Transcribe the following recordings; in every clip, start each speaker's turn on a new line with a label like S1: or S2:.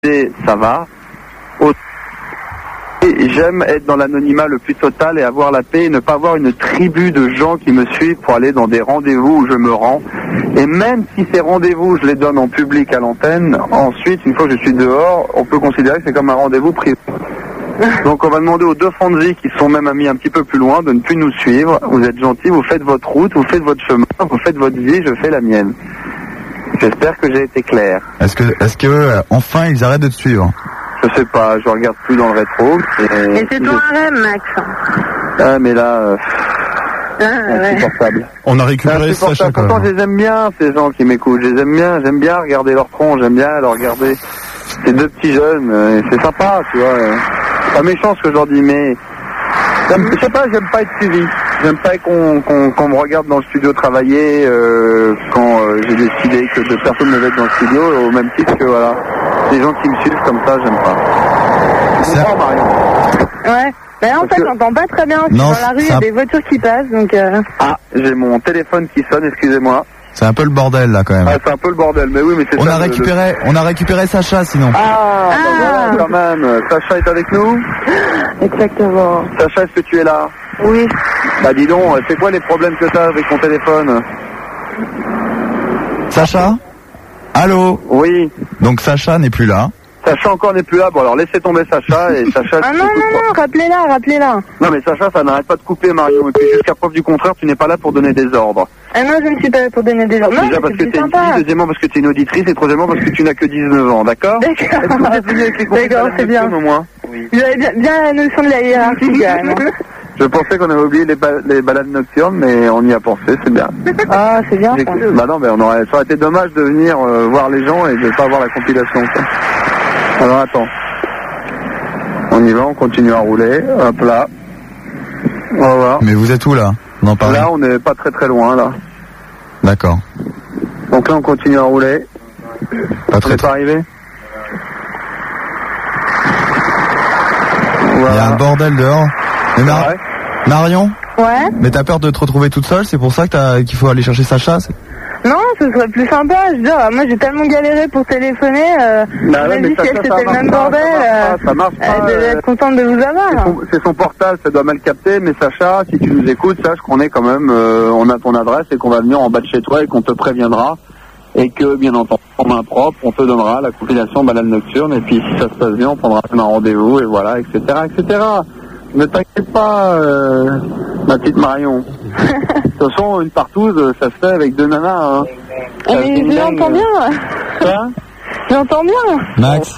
S1: ça va. Et j'aime être dans l'anonymat le plus total et avoir la paix et ne pas avoir une tribu de gens qui me suivent pour aller dans des rendez-vous où je me rends. Et même si ces rendez-vous, je les donne en public à l'antenne, ensuite, une fois que je suis dehors, on peut considérer que c'est comme un rendez-vous privé. Donc on va demander aux deux Franzi qui sont même amis un petit peu plus loin de ne plus nous suivre. Vous êtes gentils, vous faites votre route, vous faites votre chemin, vous faites votre vie, je fais la mienne. J'espère que j'ai été clair.
S2: Est-ce que enfin ils arrêtent de te suivre?
S1: Je sais pas, je regarde plus dans le rétro.
S3: Et c'est ton rêve, Max.
S1: Ah mais là, insupportable.
S4: Ouais. On a récupéré Sacha quand même.
S1: Pourtant je les aime bien, ces gens qui m'écoutent. Je les aime bien, j'aime bien regarder leur tronc, j'aime bien leur regarder ces deux petits jeunes. C'est sympa, tu vois. C'est pas méchant ce que je leur dis, mais je sais pas, j'aime pas être suivi. J'aime pas qu'on me regarde dans le studio travailler quand j'ai décidé que deux personnes me mettent dans le studio, au même titre que voilà. Les gens qui me suivent comme ça, j'aime pas. C'est ça, Marion.
S3: Ouais. Mais en fait, j'entends pas très bien.
S2: Non,
S3: dans la rue, il y a des voitures qui passent, donc.
S1: Ah, j'ai mon téléphone qui sonne. Excusez-moi.
S2: C'est un peu le bordel là quand même.
S1: Ah, c'est un peu le bordel, mais oui, mais c'est
S2: on a récupéré Sacha sinon.
S1: Ah, voilà, quand même. Sacha est avec nous.
S3: Exactement.
S1: Sacha, est-ce que tu es là?
S3: Oui.
S1: Bah dis donc, c'est quoi les problèmes que t'as avec ton téléphone?
S2: Sacha? Allô?
S1: Oui.
S2: Donc Sacha n'est plus là.
S1: Sacha encore n'est plus là. Bon alors laissez tomber Sacha et Sacha.
S3: Ah non, rappelez-la.
S1: Non mais Sacha, ça n'arrête pas de couper, Marion. Et puis jusqu'à preuve du contraire, tu n'es pas là pour donner des ordres.
S3: Ah non, je ne suis pas là pour donner des ordres. Non,
S1: déjà parce que t'es une fille, deuxièmement parce que t'es une auditrice et troisièmement parce que tu n'as que 19 ans, d'accord?
S3: D'accord.
S1: Est-ce que vous êtes venu avec les cours
S3: c'est bien.
S1: Au moins? Oui.
S3: Vous avez bien la notion de la hiérarchie quand même.
S1: Je pensais qu'on avait oublié les balades nocturnes, mais on y a pensé, c'est bien.
S3: Ah, c'est bien ça.
S1: Bah non, mais ça aurait été dommage de venir voir les gens et de ne pas voir la compilation. Quoi. Alors attends. On y va, on continue à rouler. Hop là. On va voir.
S2: Mais vous êtes où là? Non, pas
S1: là, on n'est pas très loin là.
S2: D'accord.
S1: Donc là, on continue à rouler.
S2: Pas très.
S1: On est pas arrivé.
S2: Voilà. Il y a un bordel dehors. Mais Marion?
S3: Ouais.
S2: Mais t'as peur de te retrouver toute seule, c'est pour ça qu'il faut aller chercher Sacha?
S3: Non, ce serait plus sympa. Je veux dire, moi j'ai tellement galéré pour téléphoner.
S1: Mais
S3: si c'était le même bordel,
S1: ça marche pas.
S3: Elle devait être contente de vous avoir.
S1: C'est son portable, ça doit mal capter. Mais Sacha, si tu nous écoutes, sache qu'on est quand même, on a ton adresse et qu'on va venir en bas de chez toi et qu'on te préviendra. Et que, bien entendu, en main propre, on te donnera la compilation balade nocturne. Et puis, si ça se passe bien, on prendra un rendez-vous et voilà, etc., etc. Ne t'inquiète pas, ma petite Marion. De toute façon, une partouze, ça se fait avec deux nanas. Hein.
S3: Mais je l'entends bien.
S1: Quoi?
S3: J'entends bien.
S2: Max.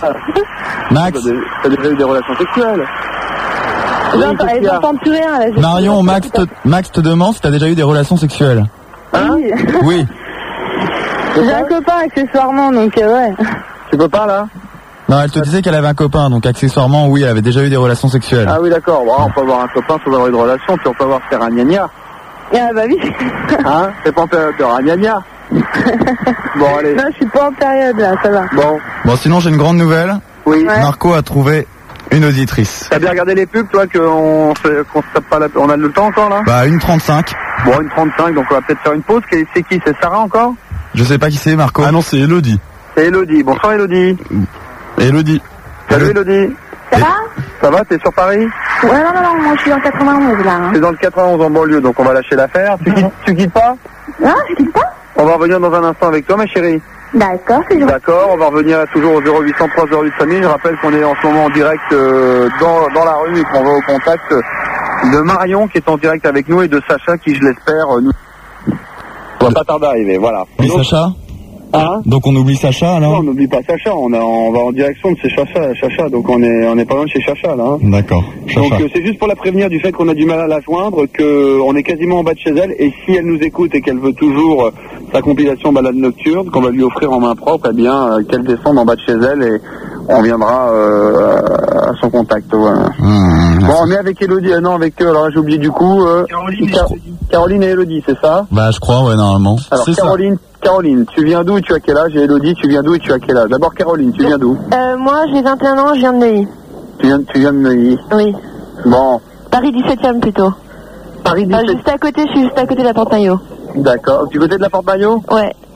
S1: T'as déjà eu des relations sexuelles?
S3: J'entends plus rien. Là,
S2: Marion, Max te demande si t'as déjà eu des relations sexuelles.
S1: Hein?
S2: Oui.
S3: J'ai un copain accessoirement, donc ouais.
S1: Tu peux pas là?
S2: Non, elle te disait qu'elle avait un copain, donc accessoirement, oui, elle avait déjà eu des relations sexuelles.
S1: Ah oui, d'accord. Bon, on peut avoir un copain sans avoir une relation, puis on peut avoir faire un gna-gna.
S3: Ah bah oui.
S1: Hein? C'est pas en période de gna-gna. Bon, allez.
S3: Non, je suis pas en période là, ça va.
S2: Bon, sinon j'ai une grande nouvelle.
S1: Oui.
S3: Ouais.
S2: Marco a trouvé une auditrice.
S1: T'as bien regardé les pubs, toi, qu'on se tape pas on a le temps encore là?
S2: Bah, 1h35.
S1: Bon, 1h35, donc on va peut-être faire une pause. C'est qui? C'est Sarah encore?
S2: Je sais pas qui c'est, Marco.
S4: Ah non, c'est Elodie.
S1: C'est Elodie. Bonsoir Elodie.
S4: Elodie.
S1: Salut Elodie.
S3: Ça va?
S1: Ça va, t'es sur Paris?
S3: Ouais, non, moi je suis en 91 là. Hein.
S1: T'es dans le 91 en banlieue, donc on va lâcher l'affaire. Tu quittes pas?
S3: Non, je quitte pas.
S1: On va revenir dans un instant avec toi, ma chérie.
S3: D'accord, c'est gentil.
S1: D'accord, on va revenir toujours au 0800 308 5000. Je rappelle qu'on est en ce moment en direct dans la rue et qu'on va au contact de Marion qui est en direct avec nous et de Sacha qui, je l'espère, nous... On va pas tarder à arriver, voilà.
S2: Et Sacha?
S1: Hein?
S2: Donc on oublie Sacha alors?
S1: Non, on n'oublie pas Sacha, on va en direction de Chacha, donc on est pas loin de chez Chacha là. Hein.
S2: D'accord.
S1: Donc c'est juste pour la prévenir du fait qu'on a du mal à la joindre, qu'on est quasiment en bas de chez elle, et si elle nous écoute et qu'elle veut toujours sa compilation balade nocturne, qu'on va lui offrir en main propre, eh bien qu'elle descende en bas de chez elle et on viendra à son contact. Voilà. Bon, on est avec Elodie, non avec alors j'ai oublié du coup. Caroline et Elodie, c'est ça?
S2: Bah je crois, ouais, normalement.
S1: Alors Caroline, tu viens d'où et tu as quel âge? Et Elodie, tu viens d'où et tu as quel âge? D'abord Caroline, tu viens d'où?
S3: Moi j'ai 21 ans, je viens de Neuilly.
S1: Tu viens de Neuilly?
S3: Oui.
S1: Bon.
S3: Paris 17e plutôt.
S1: Paris 17e.
S3: Je suis juste à côté de la Porte Maillot.
S1: D'accord. Du côté de la Porte Maillot?
S3: Ouais.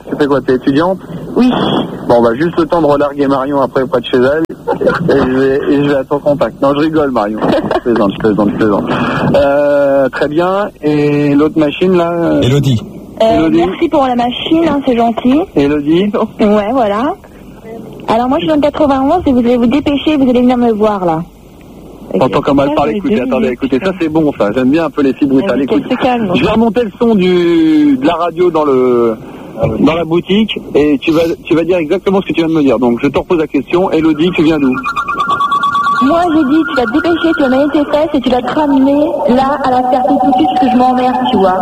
S1: Tu fais quoi? T'es étudiante?
S3: Oui.
S1: Bon, bah, juste le temps de relarguer Marion après près de chez elle. Et je vais à ton contact. Non, je rigole, Marion. Je plaisante. Très bien. Et l'autre machine, là?
S2: Elodie.
S3: Merci pour la machine, hein, c'est gentil.
S1: Elodie?
S3: Ouais, voilà. Alors moi je suis dans le 91 et vous allez vous dépêcher, vous allez venir me voir là.
S1: T'entends comme elle parle, écoutez, ça c'est bon ça, j'aime bien un peu les filles brutales, écoute. Je vais remonter le son de la radio dans la boutique et tu vas dire exactement ce que tu viens de me dire. Donc je te repose la question, Elodie, tu viens d'où?
S3: Moi j'ai dit tu vas te dépêcher, tu vas manier tes fesses et tu vas te ramener là à la Ferté tout de suite parce que je m'emmerde, tu vois.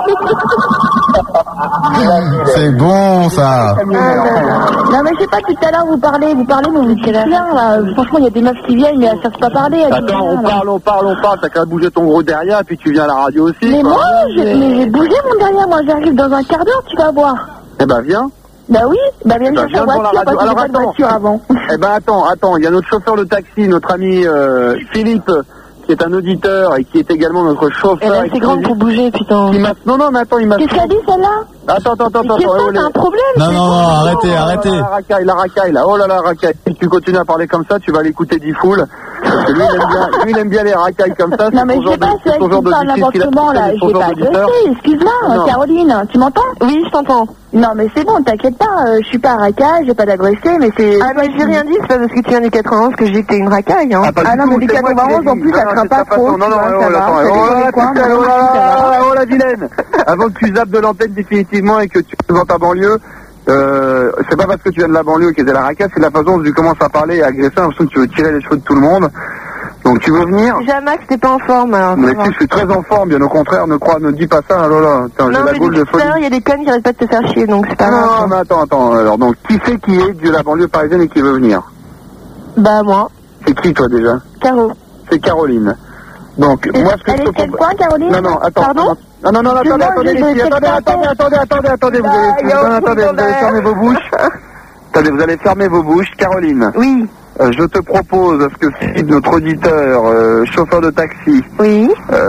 S2: C'est bon ça.
S3: Non mais je sais pas, tout à l'heure vous parlez, mais vous dites rien là. Franchement il y a des meufs qui viennent mais elles savent pas parler.
S1: Attends, on parle, t'as qu'à bouger ton gros derrière et puis tu viens à la radio aussi.
S3: Mais moi j'ai bougé mon derrière, moi j'arrive dans un quart d'heure, tu vas voir.
S1: Eh ben viens.
S3: Bah oui, viens me chercher la voiture parce que j'ai pas de voiture avant.
S1: Eh ben attends, il y a notre chauffeur de taxi, notre ami Philippe, qui est un auditeur et qui est également notre chauffeur.
S3: Elle est assez grande pour bouger, putain.
S1: Non, mais attends, il m'a...
S3: Qu'est-ce qu'elle dit celle-là?
S1: Attends.
S3: Qu'est-ce t'as un problème?
S2: Non, arrêtez.
S1: La racaille, là. Oh là là, racaille. Si tu continues à parler comme ça, tu vas l'écouter 10 foules. Parce que lui, il aime bien les racailles comme ça.
S3: Non, mais je sais pas, c'est elle qui parle n'importe comment, là. Je vais pas agresser, excuse-moi. Caroline, tu m'entends? Oui, je t'entends. Non, mais c'est bon, t'inquiète pas, je suis pas racaille, j'ai pas d'agressé, mais c'est... Ah, mais j'ai rien dit, c'est pas parce que tu viens du 91 que j'ai dit que t'es une racaille, hein. Ah non, mais du 91, en plus, ça craint pas trop. Non,
S1: oh la vilaine. Avant que tu zappes de l'antenne définitivement et que tu es dans ta banlieue, c'est pas parce que tu viens de la banlieue que t'es la racaille, c'est la façon dont tu commences à parler et à agresser, l'impression que tu veux tirer les cheveux de tout le monde. Donc tu veux venir?
S3: Jamax, t'es pas en forme, alors.
S1: Mais si, je suis très en forme, bien au contraire, ne dis pas ça, là. J'ai la boule de folie.
S3: Il y a des connes qui arrêtent pas de te faire chier, donc c'est pas grave.
S1: Non, mais attends, alors, donc, qui c'est qui est de la banlieue parisienne et qui veut venir?
S3: Bah, moi.
S1: C'est qui, toi, déjà?
S3: Caro.
S1: C'est Caroline. Donc, moi, ce que je te propose...
S3: Elle est quoi, Caroline?
S1: Non, attends.
S3: Pardon?
S1: Non, attendez, les filles, attendez, vous allez fermer vos bouches. Attendez, vous allez fermer vos bouches, Caroline.
S3: Oui.
S1: Je te propose, parce que Philippe, notre auditeur, chauffeur de taxi,
S3: oui.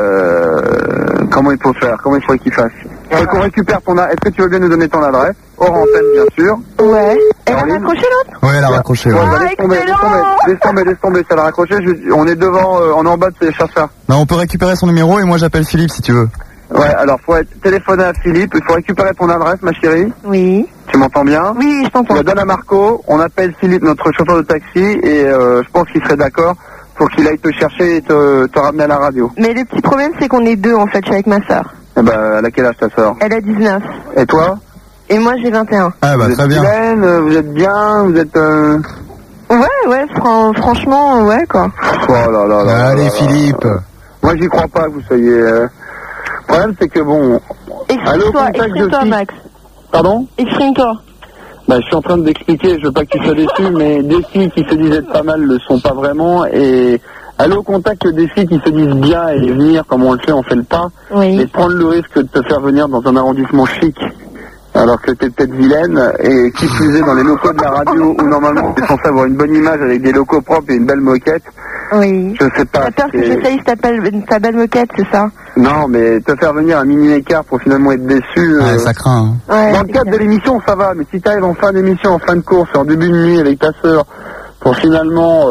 S1: Comment il faut faire? Comment il faudrait qu'il fasse? Qu'on récupère ton adresse. Est-ce que tu veux bien nous donner ton adresse? Hors antenne, bien sûr.
S3: Ouais. Elle a raccroché l'autre?
S2: Ouais, elle a raccroché. Ouais.
S1: Laisse tomber, ça l'a raccroché. On est devant, on est en bas de ces chasseurs.
S2: Non, on peut récupérer son numéro et moi j'appelle Philippe si tu veux.
S1: Ouais, alors faut téléphoner à Philippe, il faut récupérer ton adresse, ma chérie.
S3: Oui.
S1: Tu m'entends bien?
S3: Oui, je t'entends.
S1: Tu la donnes à Marco, on appelle Philippe, notre chauffeur de taxi, et je pense qu'il serait d'accord pour qu'il aille te chercher et te ramener à la radio.
S3: Mais le petit problème, c'est qu'on est deux, en fait, je suis avec ma sœur.
S1: Eh ben, elle a quel âge ta sœur?
S3: Elle a 19.
S1: Et toi?
S3: Et moi, j'ai 21.
S2: Ah bah très bien.
S1: Vous êtes bien, vous êtes...
S3: Ouais, franchement, ouais, quoi.
S1: Oh là.
S2: Allez, Philippe.
S1: Moi, j'y crois pas que vous soyez... Le problème, c'est que bon...
S3: Exprime-toi, Max.
S1: Pardon?
S3: Exprime-toi.
S1: Bah, je suis en train de t'expliquer, je veux pas que tu sois déçu, mais des filles qui se disent être pas mal le sont pas vraiment, et aller au contact des filles qui se disent bien et venir comme on le fait, on fait le pas,
S3: oui.
S1: Et prendre le risque de te faire venir dans un arrondissement chic, alors que t'es peut-être vilaine, et qui plus est dans les locaux de la radio, où normalement t'es censé avoir une bonne image avec des locaux propres et une belle moquette.
S3: Oui.
S1: Je sais pas.
S3: T'as peur que j'essaye ta belle moquette, c'est ça?
S1: Non, mais te faire venir un mini écart pour finalement être déçu...
S2: Ouais, ça craint. Hein.
S3: Ouais,
S1: dans le cadre de l'émission, ça va, mais si t'arrives en fin d'émission, en fin de course, en début de nuit avec ta sœur, pour finalement...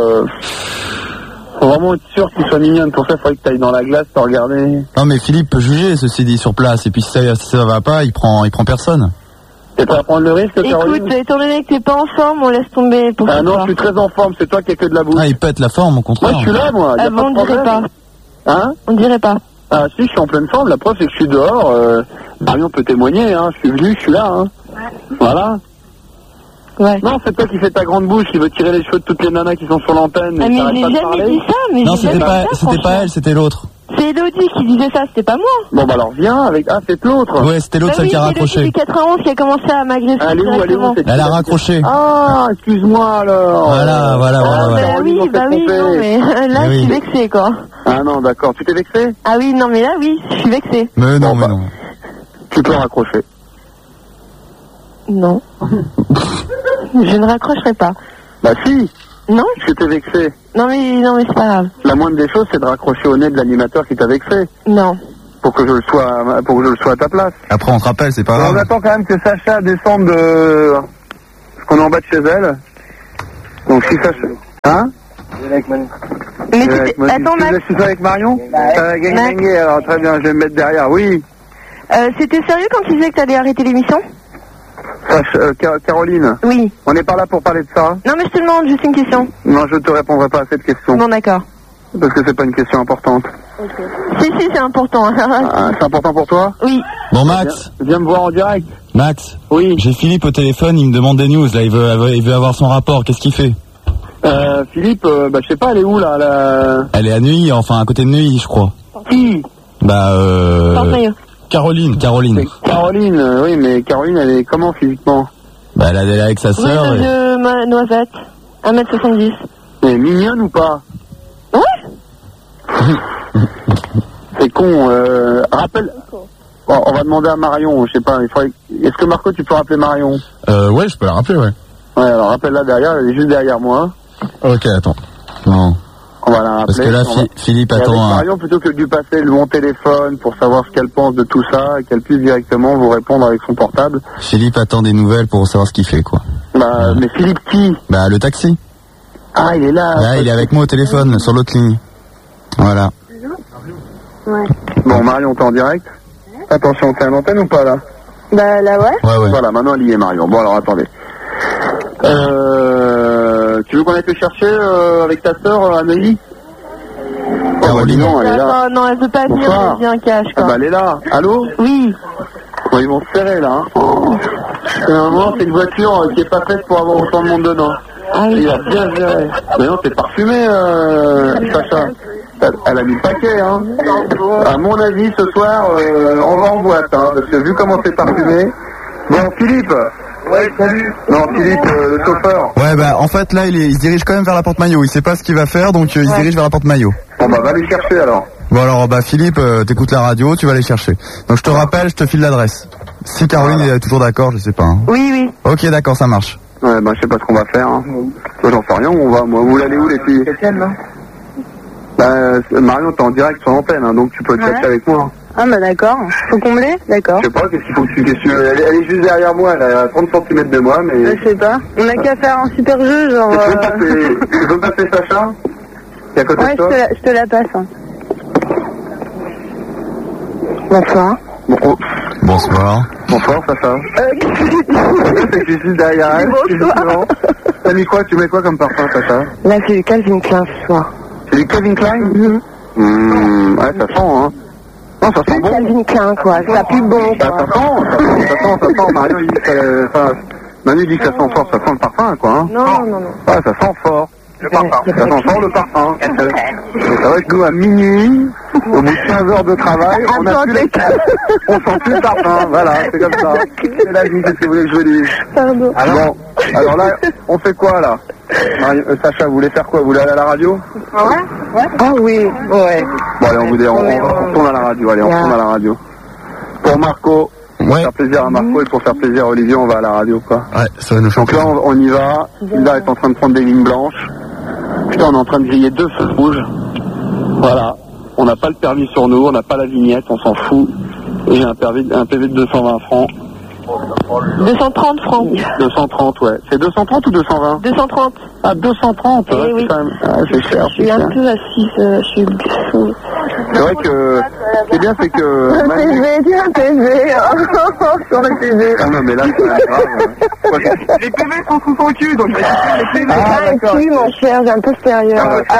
S1: faut vraiment être sûr qu'il soit mignonne. Pour ça, il faudrait que t'ailles dans la glace, te regarder...
S2: Non, mais Philippe peut juger, ceci dit, sur place. Et puis si ça va pas, il prend personne.
S1: T'es prêt à prendre le risque, Caroline?
S3: Écoute, étant donné que t'es pas en forme, on laisse tomber pour ça.
S1: Ah non, je suis très en forme, c'est toi qui as que de la bouche.
S2: Ah, il pète la forme, au contraire.
S1: Moi, je suis là, moi.
S3: Ah bon, on dirait pas.
S1: Hein?
S3: On dirait pas.
S1: Ah si, je suis en pleine forme, la preuve c'est que je suis dehors. Marion peut témoigner, hein. Je suis venu, je suis là, hein. Ouais. Voilà.
S3: Ouais.
S1: Non, c'est toi qui fais ta grande bouche, qui veut tirer les cheveux de toutes les nanas qui sont sur l'antenne.
S3: Ah, mais j'ai jamais dit ça, mais
S2: non, c'était pas elle, c'était l'autre.
S3: C'est Elodie qui disait ça, c'était pas moi.
S1: Bon bah alors viens avec... Ah, c'est l'autre.
S2: Ouais, c'était l'autre, celle qui a raccroché.
S3: C'est Elodie du 91 qui a commencé à m'agresser.
S1: Elle est où
S2: Elle a raccroché.
S1: Ah, excuse-moi alors.
S2: Voilà.
S3: Bah oui, non, mais là, je suis vexée, quoi.
S1: Ah non, d'accord. Tu t'es vexé?
S3: Ah oui, non, mais là, oui, je suis vexée.
S2: Mais non.
S1: Tu peux raccrocher.
S3: Non. Je ne raccrocherai pas.
S1: Bah si.
S3: Non?
S1: Tu t'es vexé.
S3: Non mais c'est pas grave.
S1: La moindre des choses, c'est de raccrocher au nez de l'animateur qui t'a vexé.
S3: Non.
S1: pour que je le sois à ta place.
S2: Après on te rappelle, c'est pas grave.
S1: On attend quand même que Sacha descende parce qu'on est en bas de chez elle. Donc si Sacha... Hein?
S3: Mais attends, Max.
S1: Tu es avec Marion? Gagné, alors très bien, je vais me mettre derrière, oui.
S3: C'était sérieux quand tu disais que t'allais arrêter l'émission?
S1: Caroline.
S3: Oui.
S1: On n'est pas là pour parler de ça.
S3: Non mais je te demande juste une question.
S1: Non, je ne te répondrai pas à cette question.
S3: Bon d'accord.
S1: Parce que c'est pas une question importante.
S3: Si, c'est important.
S1: C'est important pour toi?
S3: Oui.
S2: Bon Max.
S1: Viens me voir en direct.
S2: Max.
S1: Oui.
S2: J'ai Philippe au téléphone, il me demande des news, là, il veut avoir son rapport, qu'est-ce qu'il fait?
S1: Philippe, je sais pas, elle est où là
S2: Elle est à Neuilly, enfin à côté de Neuilly, je crois.
S1: Qui?
S2: Caroline.
S1: Caroline, oui, mais Caroline, elle est comment physiquement?
S2: Bah elle est avec sa sœur.
S3: Ma noisette, 1m70.
S1: Elle est mignonne ou pas?
S3: Ouais.
S1: C'est con, rappelle... Bon, on va demander à Marion, je sais pas, est-ce que Marco, tu peux rappeler Marion?
S4: Ouais, je peux la rappeler, ouais.
S1: Ouais, alors rappelle-la derrière, elle est juste derrière moi.
S2: Ok, attends. Non.
S1: On va la rappeler.
S2: Parce que là, Philippe attend
S1: un... Marion, plutôt que de lui passer mon téléphone pour savoir ce qu'elle pense de tout ça, et qu'elle puisse directement vous répondre avec son portable.
S2: Philippe attend des nouvelles pour savoir ce qu'il fait, quoi.
S1: Mais Philippe qui?
S2: Le taxi.
S1: Ah, il est là.
S2: Là, il est avec moi au téléphone, sur l'autre ligne. Voilà.
S3: Ouais.
S1: Bon, Marion, t'es en direct? Attention, t'es à l'antenne ou pas, là?
S3: Bah, là, ouais.
S2: Ouais.
S1: Voilà, maintenant, elle y est, Marion. Bon, alors, attendez. Tu veux qu'on aille te chercher avec ta sœur à Neuilly?
S2: Caroline.
S1: Non, elle est là.
S3: Non, elle veut pas venir, elle vient cash, quoi.
S1: Elle est là. Allô?
S3: Oui.
S1: Bon, ils vont se serrer, là. Normalement, c'est une voiture qui est pas faite pour avoir autant de monde dedans.
S3: Ah oui.
S1: Il a bien géré. Mais non, c'est parfumé, Sacha. Elle a mis le paquet, hein. À mon avis, ce soir, on va en boîte, hein, parce que vu comment c'est parfumé. Bon, Philippe. Ouais, salut. Non, Philippe, le chauffeur.
S2: Ouais, en fait, là, il se dirige quand même vers la porte Maillot. Il sait pas ce qu'il va faire, donc il se dirige vers la porte Maillot.
S1: Bon, va les chercher, alors.
S2: Bon, alors, Philippe, t'écoutes la radio, tu vas les chercher. Donc, je te rappelle, je te file l'adresse. Si Caroline est toujours d'accord, je sais pas. Hein.
S3: Oui.
S2: Ok, d'accord, ça marche.
S1: Ouais, je sais pas ce qu'on va faire, hein. Moi, j'en sais rien où on va, moi. Vous allez où, les filles? Marion, t'es en direct sur l'antenne, hein, donc tu peux chatter avec moi.
S3: Ah d'accord, faut combler? D'accord.
S1: Je sais pas, qu'est-ce qu'il faut que tu... Elle est juste derrière moi, elle est à 30 cm de moi, mais...
S3: Je sais pas, on a qu'à faire un super jeu, genre...
S1: Tu veux me passer Sacha? Qui est à côté de toi?
S3: Ouais, je te la passe. Hein. Bonsoir.
S2: Bonsoir.
S1: Bonsoir, Sacha. Je suis juste derrière elle.
S3: Bonsoir.
S1: T'as mis quoi? Tu mets quoi comme parfum, Sacha?
S3: Là, c'est du Calvin Klein ce soir.
S1: C'est du Calvin Klein? Ouais, ça sent, hein. Non, ça sent bon.
S3: Calvin Klein, quoi. Ça pue bon, quoi.
S1: Ça sent. Marion, il dit que Manu dit que ça sent fort. Ça sent le parfum, quoi. Hein.
S3: Non.
S1: Ouais, ça sent fort. Le parfum. Ça sent fort, le parfum. C'est vrai que nous, à minuit, au bout de 15 heures de travail, on sent plus le parfum. Voilà, c'est comme ça. C'est la vie, c'est ce que vous voulez que je vous dise.
S3: Pardon.
S1: Alors là, on fait quoi, là? Sacha, vous voulez faire quoi? Vous voulez aller à la radio?
S3: Ouais. Ah oui, ouais.
S1: Bon, allez, on retourne à la radio. Allez, on retourne à la radio. Pour Marco, pour faire plaisir à Marco et pour faire plaisir à Olivier, on va à la radio, quoi.
S2: Ouais, ça va nous faire
S1: plaisir. Donc là, on y va. Là, est en train de prendre des lignes blanches. Putain, on est en train de griller 2 feux rouges. Voilà. On n'a pas le permis sur nous, on n'a pas la vignette, on s'en fout. Et j'ai un PV de 220 francs.
S3: 230 francs.
S1: 230, ouais. C'est 230 ou 220?
S3: 230.
S1: Ah, 230, ouais,
S3: oui.
S1: C'est cher.
S3: Je suis un peu assise, je suis fou.
S1: C'est vrai que ce qui est bien, c'est que...
S3: Un PV, sur le PV.
S1: Ah non, mais là, c'est grave. Les PV sont sous son cul, donc je vais les PV.
S3: Ah, d'accord. Oui, mon cher, j'ai un peu sérieux.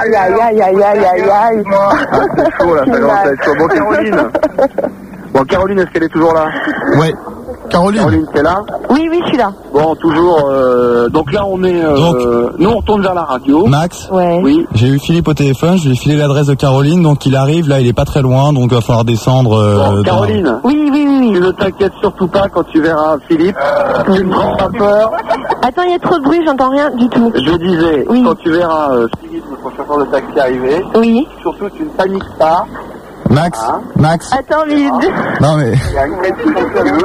S3: Aïe.
S1: Ah, c'est chaud, là, ça commence à être chaud. Bon, Caroline, est-ce qu'elle est toujours là?
S2: Ouais. Caroline,
S1: t'es là?
S3: Oui, je suis là.
S1: Bon, toujours. Donc là, on est. Nous, on retourne vers la radio.
S2: Max.
S3: Ouais.
S2: Oui. J'ai eu Philippe au téléphone. Je lui ai filé l'adresse de Caroline, donc il arrive. Là, il est pas très loin, donc il va falloir descendre.
S1: Bon, Caroline.
S3: Oui.
S1: Tu ne t'inquiètes surtout pas quand tu verras Philippe. Tu ne prends pas peur.
S3: Attends, il y a trop de bruit, j'entends rien du tout.
S1: Je disais, quand tu verras Philippe, notre chauffeur de taxi arriver.
S3: Oui.
S1: Surtout, tu ne paniques pas.
S2: Max.
S3: Attends, vide.
S2: Non mais.
S1: Il y a une créature.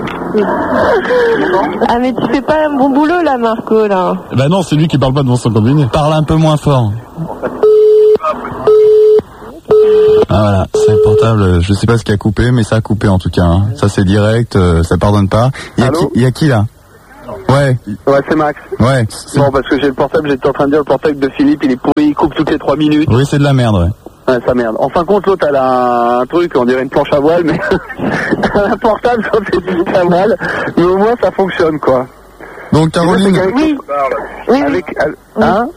S3: Ah mais tu fais pas un bon boulot là, Marco, là.
S4: Bah non, c'est lui qui parle pas devant son combiné.
S2: Parle un peu moins fort. Ah voilà, c'est le portable, je sais pas ce qui a coupé, mais ça a coupé en tout cas. Hein. Ça c'est direct, ça pardonne pas. Il y a qui là? Ouais.
S1: Ouais, c'est Max.
S2: Ouais.
S1: Bon, parce que j'ai le portable, j'étais en train de dire le portable de Philippe, il est pourri, il coupe toutes les 3 minutes.
S2: Oui, c'est de la merde, ouais.
S1: Ouais, ça merde. En fin de compte, l'autre, elle a un truc, on dirait une planche à voile, mais un portable, ça fait du à voile, mais au moins ça fonctionne, quoi.
S2: Donc, Caroline.
S3: Oui.
S1: Avec, hein?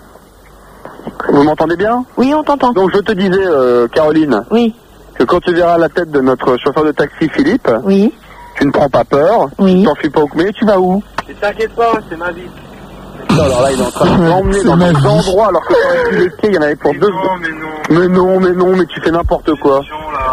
S1: Vous m'entendez bien?
S3: Oui, on t'entend.
S1: Donc, je te disais, Caroline.
S3: Oui.
S1: Que quand tu verras la tête de notre chauffeur de taxi, Philippe.
S3: Oui.
S1: Tu ne prends pas peur.
S3: Oui.
S1: Tu t'enfuis pas au mais tu vas où?
S5: Ne t'inquiète pas, c'est ma vie.
S1: Alors là, il est en train de m'emmener dans des endroits alors que sur les quais, il y en avait pour 2 secondes. Mais tu fais n'importe quoi.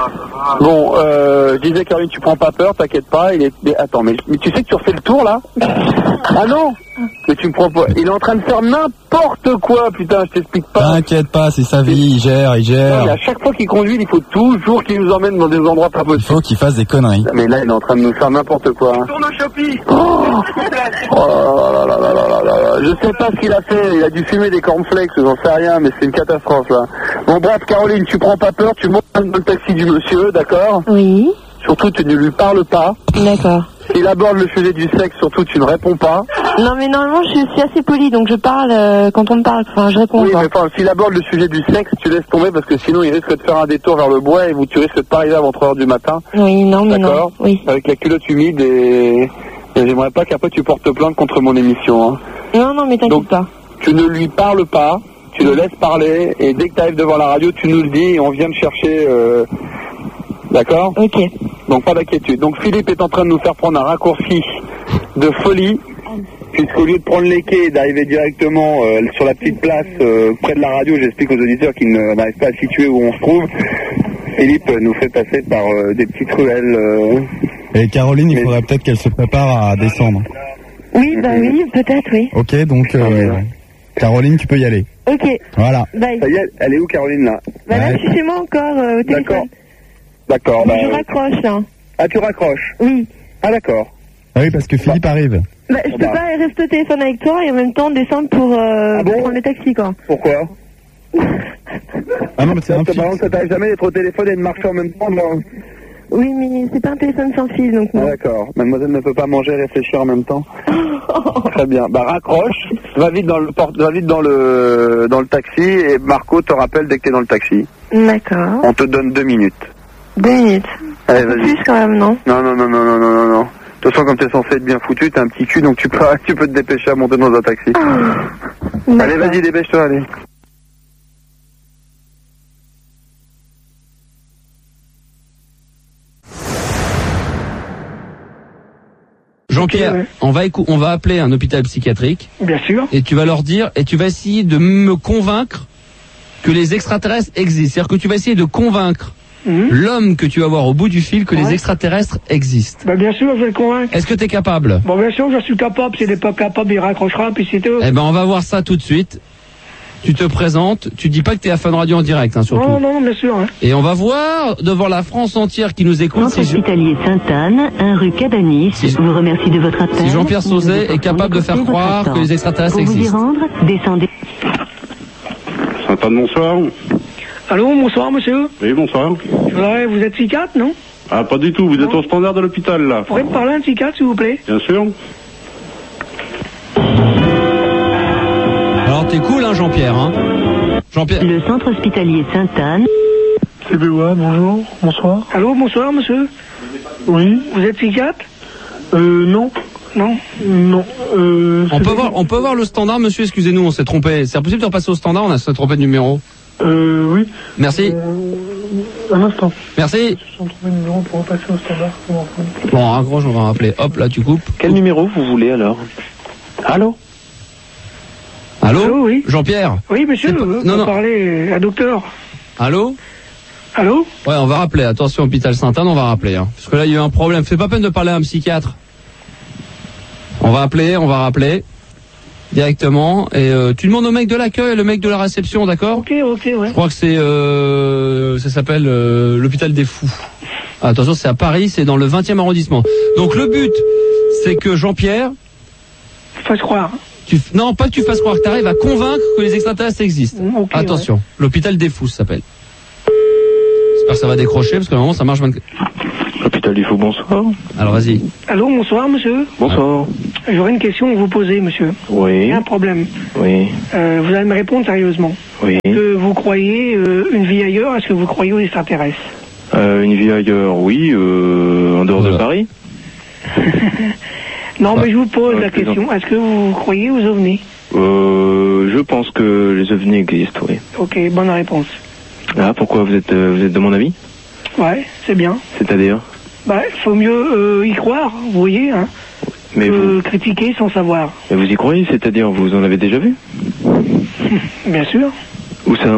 S1: Bon, je disais, Caroline, tu prends pas peur, t'inquiète pas. Attends, mais tu sais que tu refais le tour là? Ah non? Mais tu me prends pas. Il est en train de faire n'importe quoi, putain, je t'explique pas.
S2: T'inquiète pas, c'est sa vie, il gère.
S1: Non, mais à chaque fois qu'il conduit, il faut toujours qu'il nous emmène dans des endroits pas possibles.
S2: Il faut qu'il fasse des conneries.
S1: Mais là, il est en train de nous faire n'importe quoi.
S5: Tourne au Shopee.
S1: Oh là là là là là là. Je sais pas ce qu'il a fait, il a dû fumer des cornflakes, j'en sais rien, mais c'est une catastrophe là. Bon bref, Caroline, tu prends pas peur, tu montes dans le taxi du monsieur, d'accord?
S3: Oui.
S1: Surtout, tu ne lui parles pas.
S3: D'accord.
S1: S'il aborde le sujet du sexe, surtout, tu ne réponds pas.
S3: Non, mais normalement, je suis assez polie, donc je parle quand on me parle. Enfin, je réponds.
S1: Oui,
S3: pas.
S1: mais enfin, s'il aborde le sujet du sexe, tu laisses tomber parce que sinon, il risque de faire un détour vers le bois et tu risques de pas arriver avant 3h du matin.
S3: Oui, non, mais non.
S1: D'accord?
S3: Oui.
S1: Avec la culotte humide et j'aimerais pas qu'après tu portes plainte contre mon émission. Hein.
S3: Non, mais t'inquiète pas.
S1: Tu ne lui parles pas, tu le laisses parler et dès que tu arrives devant la radio, tu nous le dis et on vient te chercher. D'accord?
S3: Ok.
S1: Donc pas d'inquiétude. Donc Philippe est en train de nous faire prendre un raccourci de folie, puisqu'au lieu de prendre les quais et d'arriver directement sur la petite place près de la radio, j'explique aux auditeurs qui n'arrivent pas à situer où on se trouve, Philippe nous fait passer par des petites ruelles.
S2: Et Caroline, il faudrait peut-être qu'elle se prépare à descendre.
S3: Oui, bah oui, peut-être, oui.
S2: Ok, donc Caroline, tu peux y aller.
S3: Ok.
S2: Voilà.
S3: Bye.
S1: Ça y est, elle est où Caroline là?
S3: Bah là, je suis chez moi encore au téléphone.
S1: D'accord.
S3: Mais je raccroche là.
S1: Ah, tu raccroches?
S3: Oui.
S1: Ah d'accord.
S2: Ah oui, parce que Philippe arrive.
S3: Bah, je peux pas rester au téléphone avec toi et en même temps descendre pour prendre le taxi, quoi.
S1: Pourquoi?
S2: Ah non, mais c'est un fixe.
S1: Ça t'arrive jamais d'être au téléphone et de marcher en même temps
S3: Oui, mais c'est pas un téléphone sans fil, donc non.
S1: Ah, d'accord. Mademoiselle ne peut pas manger et réfléchir en même temps. Très bien. Bah raccroche, va vite dans le taxi et Marco te rappelle dès que t'es dans le taxi.
S3: D'accord.
S1: On te donne 2 minutes.
S3: 2 minutes.
S1: Allez,
S3: Un peu
S1: vas-y.
S3: plus quand même, non?
S1: Non. De toute façon, comme t'es censé être bien foutu, t'as un petit cul, donc tu peux te dépêcher à monter dans un taxi. Allez, vas-y, dépêche-toi, allez.
S6: Jean-Pierre, on va appeler un hôpital psychiatrique.
S5: Bien sûr.
S6: Et tu vas leur dire, et tu vas essayer de me convaincre que les extraterrestres existent. C'est-à-dire que tu vas essayer de convaincre l'homme que tu vas voir au bout du fil que les extraterrestres existent.
S5: Bah bien sûr, je vais le convaincre.
S6: Est-ce que tu es capable?
S5: Bon, bien sûr, je suis capable. S'il n'est pas capable, il raccrochera, puis c'est tout.
S6: Eh ben, on va voir ça tout de suite. Tu te présentes, tu dis pas que t'es à Fun Radio en direct, hein, surtout.
S5: Non, bien sûr. Hein.
S6: Et on va voir, devant la France entière qui nous écoute,
S7: Centre hospitalier Sainte-Anne, 1 rue Cabanis, vous remercie de votre appel.
S6: Si Jean-Pierre Sauzet est capable de faire croire que les extraterrestres existent.
S7: Pour vous y rendre, descendez.
S8: Sainte-Anne, bonsoir.
S5: Allô, bonsoir, monsieur.
S8: Oui, bonsoir.
S5: Vous êtes psychiatre, non?
S8: Ah, pas du tout, vous êtes au standard de l'hôpital, là.
S5: Vous pourriez me parler à un psychiatre, s'il vous plaît?
S8: Bien sûr.
S6: Alors t'es cool, hein, Jean-Pierre, hein? Jean-Pierre.
S7: Le centre hospitalier Sainte-Anne.
S9: CBOA, bonjour, bonsoir.
S5: Allô, bonsoir, monsieur.
S9: Oui.
S5: Vous êtes psychiatre?
S9: Non.
S5: Non.
S9: Non.
S6: On peut voir le standard, monsieur, excusez-nous, on s'est trompé. C'est impossible de repasser au standard, on s'est trompé de numéro.
S9: Oui.
S6: Merci.
S9: Un instant.
S6: Merci.
S9: Je suis trompé de numéro pour repasser au standard.
S6: Bon, raccroche, on va rappeler. Hop, là, tu coupes.
S10: Quel numéro vous voulez alors? Allô?
S6: Allô,
S5: oui.
S6: Jean-Pierre?
S5: Oui, monsieur, on va parler à docteur.
S6: Allô?
S5: Allô?
S6: Ouais, on va rappeler. Attention, hôpital Sainte-Anne, on va rappeler. Hein. Parce que là, il y a eu un problème. Fais pas peine de parler à un psychiatre. On va rappeler directement. Et tu demandes au mec de l'accueil, le mec de la réception, d'accord?
S5: Ok, ouais.
S6: Je crois que c'est, ça s'appelle l'hôpital des fous. Attention, c'est à Paris, c'est dans le 20e arrondissement. Donc le but, c'est que Jean-Pierre...
S5: Fasse croire.
S6: Non, pas que tu fasses croire, que tu arrives à convaincre que les extraterrestres existent. Okay, attention, l'hôpital des fous, ça s'appelle. J'espère que ça va décrocher, parce que normalement ça marche 24...
S10: Hôpital du Fou, bonsoir.
S6: Alors vas-y.
S5: Allô, bonsoir, monsieur.
S10: Bonsoir.
S5: J'aurais une question à vous poser, monsieur.
S10: Oui.
S5: Il y a un problème.
S10: Oui.
S5: Vous allez me répondre sérieusement.
S10: Oui.
S5: Est-ce que vous croyez une vie ailleurs? Est-ce que vous croyez aux extraterrestres?
S10: Une vie ailleurs, oui, en dehors de Paris.
S5: Non, mais je vous pose la question. Est-ce que vous croyez aux ovnis?
S10: Je pense que les ovnis existent, oui.
S5: Ok, bonne réponse.
S10: Ah, pourquoi vous êtes de mon avis?
S5: Ouais, c'est bien.
S10: C'est-à-dire?
S5: Bah, faut mieux y croire, vous voyez, hein.
S10: Mais vous
S5: critiquer sans savoir.
S10: Mais vous y croyez, c'est-à-dire vous en avez déjà vu?
S5: Bien sûr.
S10: Où ça?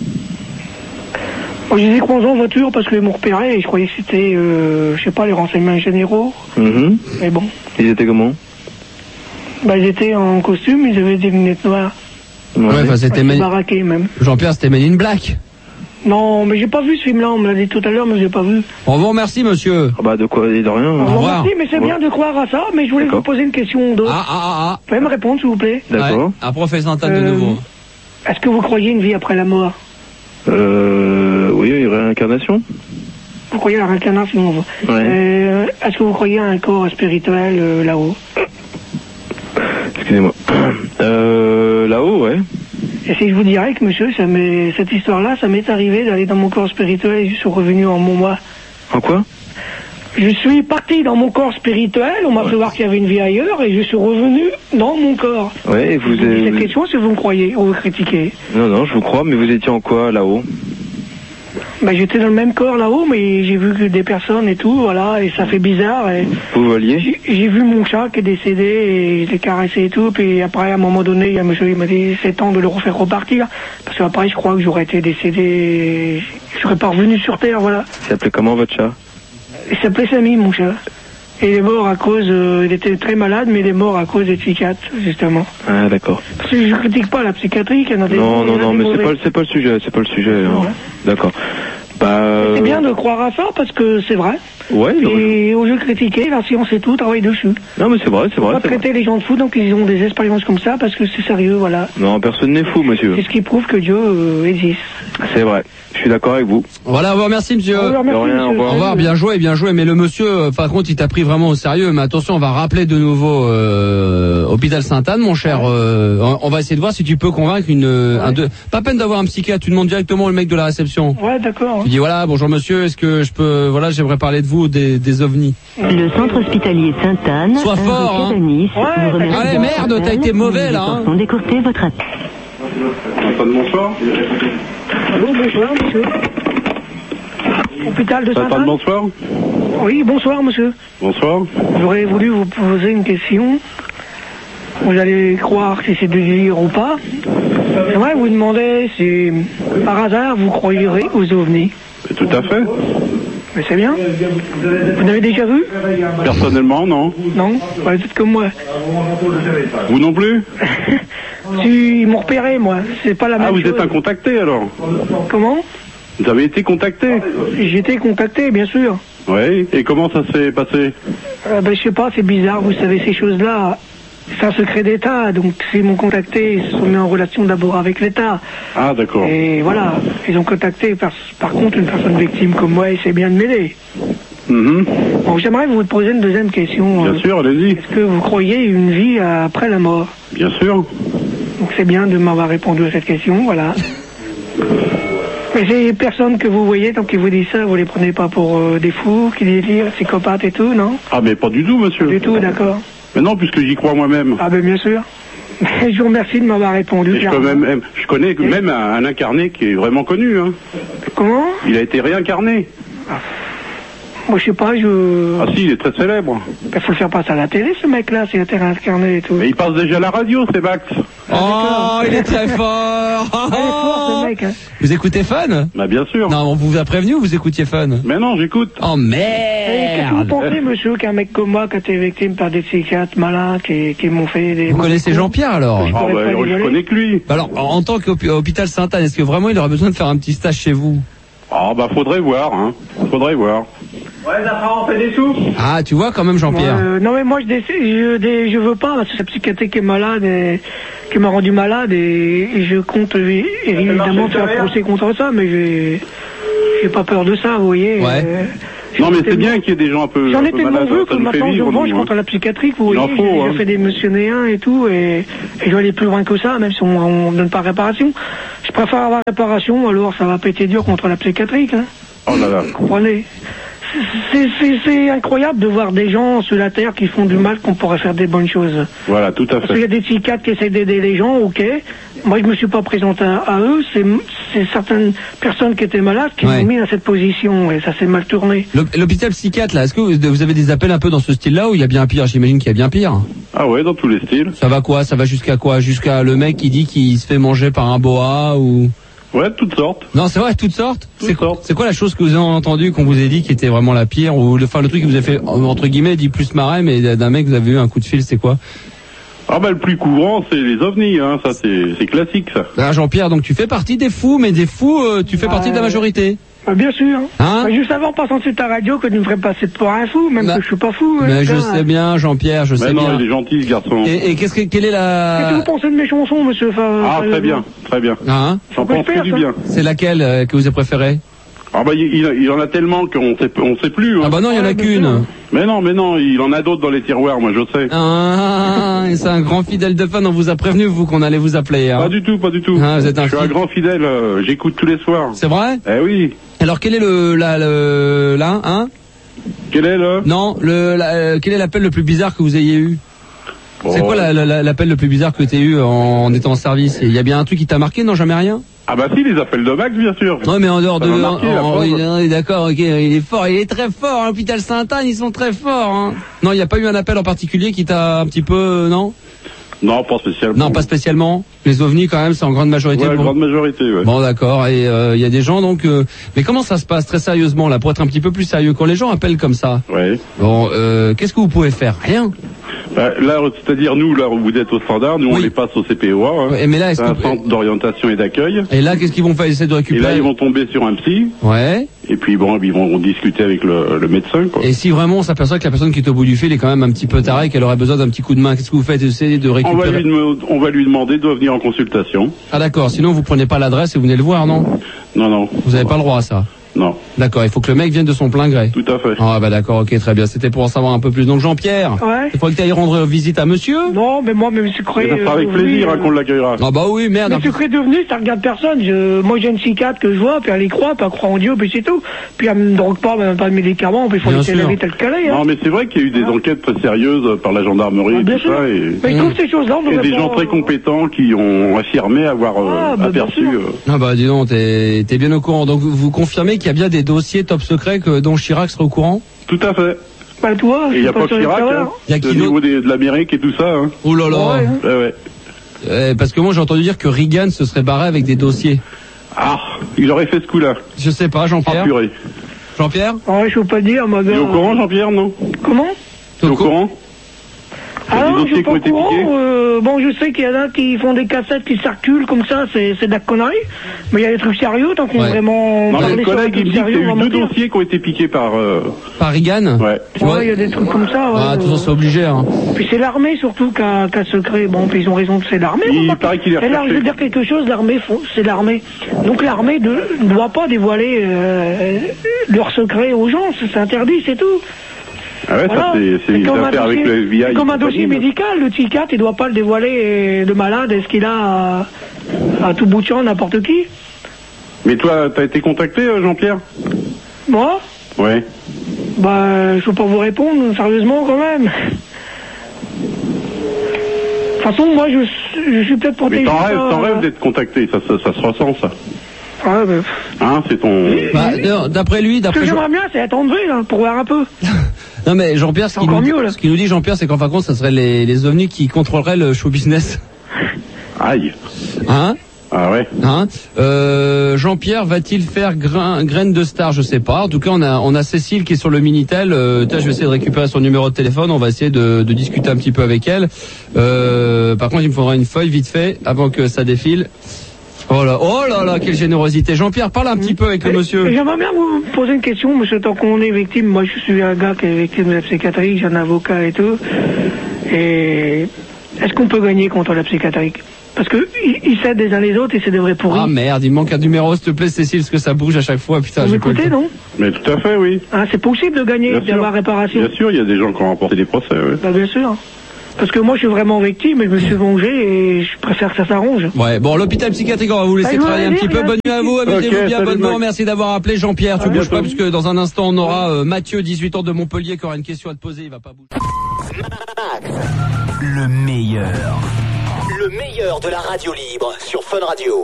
S5: Moi, je les ai croisés en voiture parce qu'ils m'ont repéré et je croyais que c'était, je sais pas, les renseignements généraux. Mais bon.
S10: Ils étaient comment?
S5: Bah, ils étaient en costume, ils avaient des lunettes noires.
S6: Ouais, enfin c'était
S5: baraqué même.
S6: Jean-Pierre, c'était Men in Black.
S5: Non, mais j'ai pas vu ce film-là, on me l'a dit tout à l'heure, mais j'ai pas vu.
S6: On vous remercie, monsieur.
S10: Ah bah de quoi et de rien.
S5: Au revoir. Merci, mais c'est bien de croire à ça, mais je voulais vous poser une question d'autre. Vous pouvez me répondre, s'il vous plaît?
S10: D'accord.
S6: Ouais, un professeur Antane de nouveau.
S5: Est-ce que vous croyez une vie après la mort?
S10: Oui, une réincarnation.
S5: Vous croyez à la réincarnation?
S10: Ouais.
S5: Est-ce que vous croyez à un corps spirituel là-haut?
S10: Excusez-moi. Là-haut, ouais.
S5: Et si je vous dirais que, monsieur, cette histoire-là, ça m'est arrivé d'aller dans mon corps spirituel et je suis revenu en mon moi.
S10: En quoi?
S5: Je suis parti dans mon corps spirituel, on m'a fait voir qu'il y avait une vie ailleurs et je suis revenu dans mon corps.
S10: Ouais, et vous avez...
S5: Cette question, si vous me croyez ou vous critiquez.
S10: Non, je vous crois, mais vous étiez en quoi, là-haut?
S5: Bah, j'étais dans le même corps là-haut, mais j'ai vu que des personnes et tout, voilà, et ça fait bizarre. Et
S10: vous voliez?
S5: J'ai vu mon chat qui est décédé et je l'ai caressé et tout, puis après, à un moment donné, il y a un monsieur qui m'a dit c'est temps de le refaire repartir, parce qu'après, je crois que j'aurais été décédé, je serais pas revenu sur Terre, voilà.
S10: Il s'appelait comment votre chat?
S5: Il s'appelait Samy, mon chat. Et il est mort à cause, il était très malade, mais il est mort à cause des psychiatres, justement.
S10: Ah, d'accord.
S5: Parce que je critique pas la psychiatrie, qu'il y en a des...
S10: Non, mais c'est pas le sujet, Ouais. D'accord.
S5: C'est bien de croire à ça, parce que c'est vrai.
S10: Ouais.
S5: Et au lieu de critiquer, la science et tout, travaille dessus.
S10: Non, mais c'est vrai.
S5: On va traiter les gens de fous, donc ils ont des expériences comme ça, parce que c'est sérieux, voilà.
S10: Non, personne n'est fou, monsieur.
S5: C'est ce qui prouve que Dieu existe.
S10: C'est vrai. Je suis d'accord avec vous.
S6: Voilà, au revoir, merci, monsieur.
S5: Au
S6: revoir, bien joué. Mais le monsieur, par contre, il t'a pris vraiment au sérieux. Mais attention, on va rappeler de nouveau Hôpital Sainte-Anne, mon cher. On va essayer de voir si tu peux convaincre pas peine d'avoir un psychiatre. Tu demandes directement le mec de la réception.
S5: Ouais, d'accord.
S6: Tu dis voilà, bonjour monsieur, est-ce que je peux, voilà, j'aimerais parler de vous, des ovnis.
S7: Le centre hospitalier Sainte-Anne.
S6: Sois fort, hein.
S7: Nice,
S6: allez, merde, t'as été mauvais là.
S7: On d'écourter votre appel.
S8: Bonsoir.
S5: Allô, bonsoir, monsieur. Hôpital de Sainte-Anne.
S8: Bonsoir.
S5: Oui, bonsoir, monsieur.
S8: Bonsoir.
S5: J'aurais voulu vous poser une question. Vous allez croire si c'est de délire ou pas. J'aimerais vous demander si, par hasard, vous croyerez aux ovnis.
S8: Tout à fait.
S5: Mais c'est bien. Vous n'avez déjà vu?
S8: Personnellement, non.
S5: Non, vous êtes comme moi.
S8: Vous non plus?
S5: Si, ils m'ont repéré, moi. C'est pas la même chose.
S8: Ah, vous êtes un contacté, alors?
S5: Comment?
S8: Vous avez été contacté?
S5: J'ai été contacté, bien sûr.
S8: Oui, et comment ça s'est passé?
S5: Je sais pas, c'est bizarre, vous savez, ces choses-là, c'est un secret d'État, donc s'ils m'ont contacté, ils se sont mis en relation d'abord avec l'État.
S8: Ah, d'accord.
S5: Et voilà, ils ont contacté, par contre, une personne victime comme moi, et c'est bien de m'aider. Bon, j'aimerais vous poser une deuxième question.
S8: Bien sûr, allez-y.
S5: Est-ce que vous croyez une vie après la mort?
S8: Bien sûr.
S5: Donc c'est bien de m'avoir répondu à cette question, voilà. Mais ces personnes que vous voyez, tant qu'ils vous disent ça, vous les prenez pas pour des fous, qui délirent, psychopathes et tout, non?
S8: Ah, mais pas du tout, monsieur.
S5: Pas du tout, d'accord.
S8: Mais non, puisque j'y crois moi-même.
S5: Ah, ben bien sûr. Je vous remercie de m'avoir répondu.
S8: Je connais même un incarné qui est vraiment connu. Hein.
S5: Comment?
S8: Il a été réincarné.
S5: Moi, je sais pas,
S8: Ah si, il est très célèbre.
S5: Il faut le faire passer à la télé, ce mec-là, s'il a été réincarné et tout.
S8: Mais il passe déjà à la radio, c'est Max.
S6: Oh, il est très fort.
S5: Il est fort, ce mec. Hein.
S6: Vous écoutez Fun?
S8: Bah bien sûr.
S6: Non, on vous a prévenu ou vous écoutiez Fun?
S8: Mais non, j'écoute.
S6: Oh merde.
S5: Qu'est-ce que vous pensez, monsieur, qu'un mec comme moi, qui a été victime par des psychiatres malins, qui m'ont fait des...
S6: Vous connaissez Jean-Pierre, alors?
S8: Ah bah, je connais que lui.
S6: Alors, en tant qu'hôpital Sainte-Anne, est-ce que vraiment il aurait besoin de faire un petit stage chez vous?
S8: Ah bah faudrait voir, hein. Faudrait voir.
S5: Ouais, après on fait des sous.
S6: Ah, tu vois quand même, Jean-Pierre.
S5: Non mais moi je veux pas, parce que c'est psychiatrique qui est malade, qui m'a rendu malade, et je compte évidemment faire un procès contre ça, mais j'ai pas peur de ça, vous voyez.
S6: Ouais.
S8: Non, mais c'est bien qu'il y ait des gens un peu
S5: J'en ai tellement
S8: malades,
S5: vu
S8: ça
S5: que
S8: nous fait
S5: maintenant je
S8: vivre,
S5: mange
S8: nous,
S5: contre la psychiatrie, vous voyez. J'ai fait des missionnaires et tout, et je vais aller plus loin que ça, même si on ne donne pas réparation. Je préfère avoir réparation, alors ça va péter dur contre la psychiatrie, hein.
S8: Oh là là.
S5: Vous comprenez? C'est incroyable de voir des gens sur la terre qui font du mal qu'on pourrait faire des bonnes choses.
S8: Voilà, tout à fait.
S5: Parce qu'il y a des psychiatres qui essaient d'aider les gens, ok. Moi, je me suis pas présenté à eux. C'est certaines personnes qui étaient malades qui m'ont mis dans cette position et ça s'est mal tourné.
S6: L'hôpital psychiatre, là, est-ce que vous avez des appels un peu dans ce style-là ou il y a bien pire? J'imagine qu'il y a bien pire.
S8: Ah ouais, dans tous les styles.
S6: Ça va quoi? Ça va jusqu'à quoi? Jusqu'à le mec qui dit qu'il se fait manger par un boa ou...
S8: Ouais, toutes sortes.
S6: Non, c'est vrai, toutes sortes. C'est quoi la chose que vous avez entendu qu'on vous ait dit qui était vraiment la pire ou le truc qui vous a fait entre guillemets dit plus marrer, mais d'un mec vous avez eu un coup de fil, c'est quoi?
S8: Ah bah le plus courant c'est les ovnis, hein. Ça c'est classique ça.
S6: Ah, Jean-Pierre, donc tu fais partie des fous, mais des fous, tu fais partie de la majorité.
S5: Bien sûr.
S6: Hein?
S5: Juste avant, passant sur ta radio, que tu me ferais passer pour un fou, même que je suis pas fou.
S6: Mais je sais bien, Jean-Pierre, je sais bien.
S8: Non, il est gentil, ce garçon.
S6: Et quelle est la...
S5: Qu'est-ce que vous pensez de mes chansons, monsieur?
S8: Ah, très bien, très bien.
S6: Hein?
S8: J'en pense que du bien.
S6: C'est laquelle que vous avez préférée?
S8: Ah bah il en a tellement qu'on sait plus. Hein.
S6: Ah bah non, il y en a qu'une.
S8: Mais non, il en a d'autres dans les tiroirs, moi je sais.
S6: Ah, c'est un grand fidèle de fan, on vous a prévenu vous qu'on allait vous appeler. Hein.
S8: Pas du tout.
S6: Ah, vous êtes
S8: je suis un grand fidèle, j'écoute tous les soirs.
S6: C'est vrai?
S8: Eh oui.
S6: Alors quel est
S8: Quel est le?
S6: Non, quel est l'appel le plus bizarre que vous ayez eu? C'est quoi l'appel le plus bizarre que tu as eu en étant en service? Il y a bien un truc qui t'a marqué? Non, jamais rien?
S8: Ah bah si, les appels de Max, bien sûr.
S6: Ouais, mais en dehors oui, d'accord, ok, il est fort, il est très fort, hein, l'hôpital Sainte-Anne, ils sont très forts, hein. Non, il n'y a pas eu un appel en particulier qui t'a un petit peu, non?
S8: Non, pas spécialement.
S6: Non, pas spécialement. Les ovnis, quand même, c'est en grande majorité.
S8: Ouais, grande majorité, ouais.
S6: Bon, d'accord. Et il y a des gens, donc... Mais comment ça se passe, très sérieusement, là, pour être un petit peu plus sérieux, quand les gens appellent comme ça?
S8: Ouais.
S6: Bon, qu'est-ce que vous pouvez faire? Rien.
S8: Bah, là, c'est-à-dire nous, là où vous êtes au standard, nous on les passe au CPOA. Hein.
S6: Ouais, mais là,
S8: c'est un centre d'orientation et d'accueil.
S6: Et là, qu'est-ce qu'ils vont faire? Essayer de récupérer?
S8: Et là, ils vont tomber sur un psy.
S6: Ouais.
S8: Et puis bon, ils vont discuter avec le médecin, quoi.
S6: Et si vraiment on s'aperçoit que la personne qui est au bout du fil est quand même un petit peu tarée, qu'elle aurait besoin d'un petit coup de main, qu'est-ce que vous faites? Essayez de récupérer?
S8: On va lui demander de venir en consultation.
S6: Ah d'accord, sinon vous prenez pas l'adresse et vous venez le voir, non?
S8: Non.
S6: Vous avez pas le droit à ça?
S8: Non.
S6: D'accord, il faut que le mec vienne de son plein gré.
S8: Tout à fait.
S6: Ah bah d'accord, ok, très bien. C'était pour en savoir un peu plus. Donc Jean-Pierre, il faudrait que tu ailles rendre visite à monsieur.
S5: Non, mais moi, même secret.
S8: Ça sera avec plaisir qu'on l'accueillera.
S6: Ah bah oui, merde.
S5: Le secret devenu, ça regarde personne. Moi, j'ai une psychiatre que je vois, puis elle y croit, puis elle croit en Dieu, puis c'est tout. Puis elle me drogue pas, même pas de médicaments, puis il faut laisser la vie telle qu'elle est.
S8: Non, mais c'est vrai qu'il y a eu des enquêtes très sérieuses par la gendarmerie et tout ça.
S5: Mais ils trouvent ces choses-là.
S8: Il y a des gens très compétents qui ont affirmé avoir aperçu.
S6: Ah bah dis donc, t'es bien au courant. Donc vous confirmez qu'il y a bien des dossiers top secret dont Chirac serait au courant?
S8: Tout à fait.
S5: Bah toi,
S8: il n'y a pas que Chirac, il y a au niveau de l'Amérique et tout ça. Hein.
S6: Oh là là.
S8: Ouais.
S6: Parce que moi j'ai entendu dire que Reagan se serait barré avec des dossiers.
S8: Ah, il aurait fait ce coup-là.
S6: Je sais pas, Jean-Pierre. Jean-Pierre?
S5: Ouais, je peux pas dire, ma gueule.
S8: Tu es au courant, Jean-Pierre, non?
S5: Comment?
S8: Tu es au courant?
S5: Alors, je suis pas au courant. Bon, je sais qu'il y en a qui font des cassettes qui circulent comme ça, c'est de la connerie. Mais il y a des trucs sérieux, tant qu'on vraiment...
S8: Non, mais le collègue, il me dit qu'il y a eu 2 dossiers qui ont été piqués par
S6: Reagan?
S8: Ouais.
S5: Ouais, il y a des trucs comme ça.
S6: Ah, tout ça, c'est obligé, hein.
S5: Puis c'est l'armée, surtout, qui a secret. Bon, puis ils ont raison, c'est l'armée.
S8: Il paraît qu'il est recherché.
S5: Et là, je veux dire quelque chose, c'est l'armée. Donc l'armée ne doit pas dévoiler leurs secrets aux gens, c'est interdit, c'est tout.
S8: Ah ouais, voilà. Ça c'est une affaire avec le FBI.
S5: C'est comme un dossier médical, le psychiatre, il doit pas le dévoiler, le malade, est-ce qu'il a à tout bout de champ n'importe qui.
S8: Mais toi, t'as été contacté, Jean-Pierre?
S5: Moi?
S8: Ouais.
S5: Bah, je peux pas vous répondre, sérieusement, quand même. De toute façon, moi, je suis peut-être protégé.
S8: Mais t'en rêves d'être contacté, ça se ressent, ça.
S5: Ouais, bah...
S8: Hein, c'est ton...
S6: d'après lui...
S5: Ce que j'aimerais bien, c'est attendre, là, pour voir un peu.
S6: Non mais Jean-Pierre, ce qu'il nous dit Jean-Pierre, c'est qu'en fin de compte, ça serait les ovnis qui contrôleraient le show business.
S8: Aïe.
S6: Hein?
S8: Ah ouais.
S6: Hein? Jean-Pierre va-t-il faire graine de star? Je sais pas. En tout cas, on a Cécile qui est sur le Minitel. Je vais essayer de récupérer son numéro de téléphone. On va essayer de discuter un petit peu avec elle. Par contre, il me faudra une feuille vite fait avant que ça défile. Oh là là, quelle générosité. Jean-Pierre, parle un petit peu avec le monsieur.
S5: J'aimerais bien vous poser une question, monsieur, tant qu'on est victime. Moi, je suis un gars qui est victime de la psychiatrie, j'ai un avocat et tout. Et est-ce qu'on peut gagner contre la psychiatrie? Parce que ils s'aident les uns les autres et c'est des vrais pourris.
S6: Ah merde, il manque un numéro, s'il te plaît, Cécile, parce que ça bouge à chaque fois. Putain,
S5: vous écoutez, non?
S8: Mais tout à fait, oui.
S5: Ah, c'est possible de gagner, d'avoir réparation?
S8: Bien sûr, il y a des gens qui ont remporté des procès, oui.
S5: Bah, bien sûr. Parce que moi, je suis vraiment victime et je me suis vengé et je préfère que ça s'arrange.
S6: Ouais, bon, l'hôpital psychiatrique, on va vous laisser travailler un petit peu. Bonne nuit à vous, amusez-vous bien, bonne nuit, merci d'avoir appelé. Jean-Pierre, tu bouges pas, puisque dans un instant, on aura Mathieu, 18 ans de Montpellier, qui aura une question à te poser, il va pas bouger.
S11: Le meilleur. Le meilleur de la radio libre sur Fun Radio.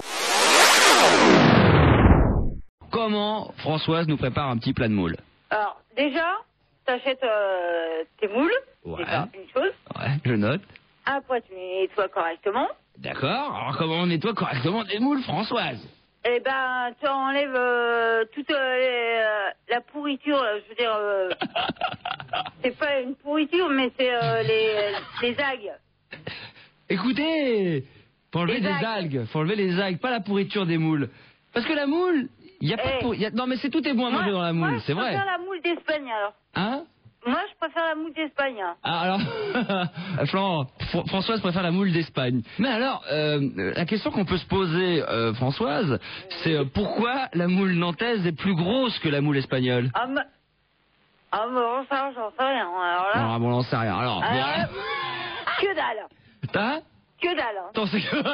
S6: Comment Françoise nous prépare un petit plat de moule?
S12: Alors, déjà, t'achètes tes moules,
S6: ouais.
S12: C'est ça, une chose.
S6: Ouais, je note.
S12: Après, tu les nettoies correctement.
S6: D'accord, alors comment on nettoie correctement des moules, Françoise?
S12: Eh ben, tu enlèves toute la pourriture, je veux dire... c'est pas une pourriture, mais c'est les algues.
S6: Écoutez, faut enlever des algues, faut enlever les algues, pas la pourriture des moules. Parce que la moule, il y a pas de pourriture. Non mais c'est tout est bon à manger dans la moule, c'est vrai.
S12: Moi, je préfère la moule d'Espagne alors.
S6: Hein?
S12: Moi, je préfère la moule d'Espagne.
S6: Ah, alors, Françoise préfère la moule d'Espagne. Mais alors, la question qu'on peut se poser, Françoise, c'est pourquoi la moule nantaise est plus grosse que la moule espagnole?
S12: Bon, ça, j'en sais rien. Alors là...
S6: Ah bon, on n'en sait rien. Alors,
S12: que dalle.
S6: T'as?
S12: Que dalle.
S6: Attends, c'est que...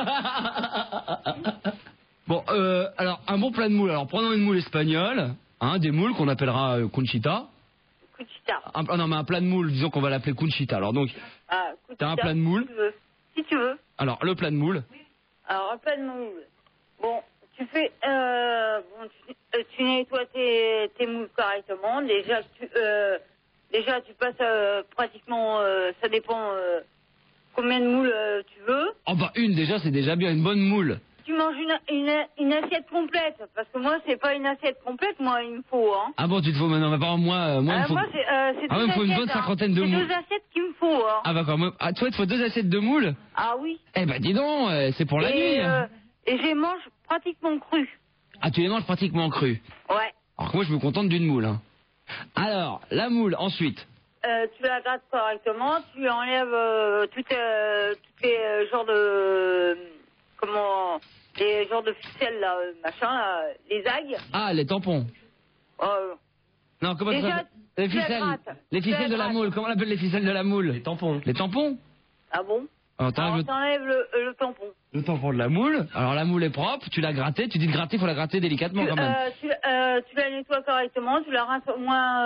S6: Bon, alors, un bon plat de moule. Alors, prenons une moule espagnole, hein, des moules qu'on appellera Conchita.
S12: Conchita.
S6: Non, mais un plat de moule, disons qu'on va l'appeler Conchita. Alors, donc, t'as un plat de moule.
S12: Si tu veux.
S6: Alors, le plat de moule.
S12: Alors, un plat de moule. Bon, tu fais... tu nettoies tes moules correctement. Déjà, tu passes pratiquement... ça dépend combien de moules tu veux.
S6: Oh bah une, déjà, c'est déjà bien, une bonne moule.
S12: Tu manges une assiette complète, parce que moi, c'est pas une assiette complète, moi, il me faut, hein.
S6: Ah bon, tu te faut maintenant, moi, il me faut...
S12: Moi, c'est
S6: il me faut une bonne cinquantaine de moules.
S12: C'est 2 assiettes qu'il me faut, hein.
S6: Ah d'accord, toi, il te faut 2 assiettes de moules?
S12: Ah oui.
S6: Eh ben, dis donc, c'est pour la nuit.
S12: Et je les mange pratiquement crus.
S6: Ah, tu les manges pratiquement crus?
S12: Ouais.
S6: Alors que moi, je me contente d'une moule, hein. Alors, la moule, ensuite.
S12: Tu la grattes correctement, tu enlèves tous les genres de... les genres de ficelles, là, machin, là, les algues.
S6: Ah, les tampons. Non, comment ça s'appelle? Les ficelles. Les ficelles de la moule. Comment on appelle les ficelles de la moule? Les tampons. Les tampons?
S12: Ah bon?
S6: Alors,
S12: t'enlèves le tampon.
S6: Le tampon de la moule. Alors, la moule est propre, tu l'as grattée. Tu dis de gratter, il faut la gratter délicatement quand même.
S12: Tu la nettoies correctement, tu la rinces au moins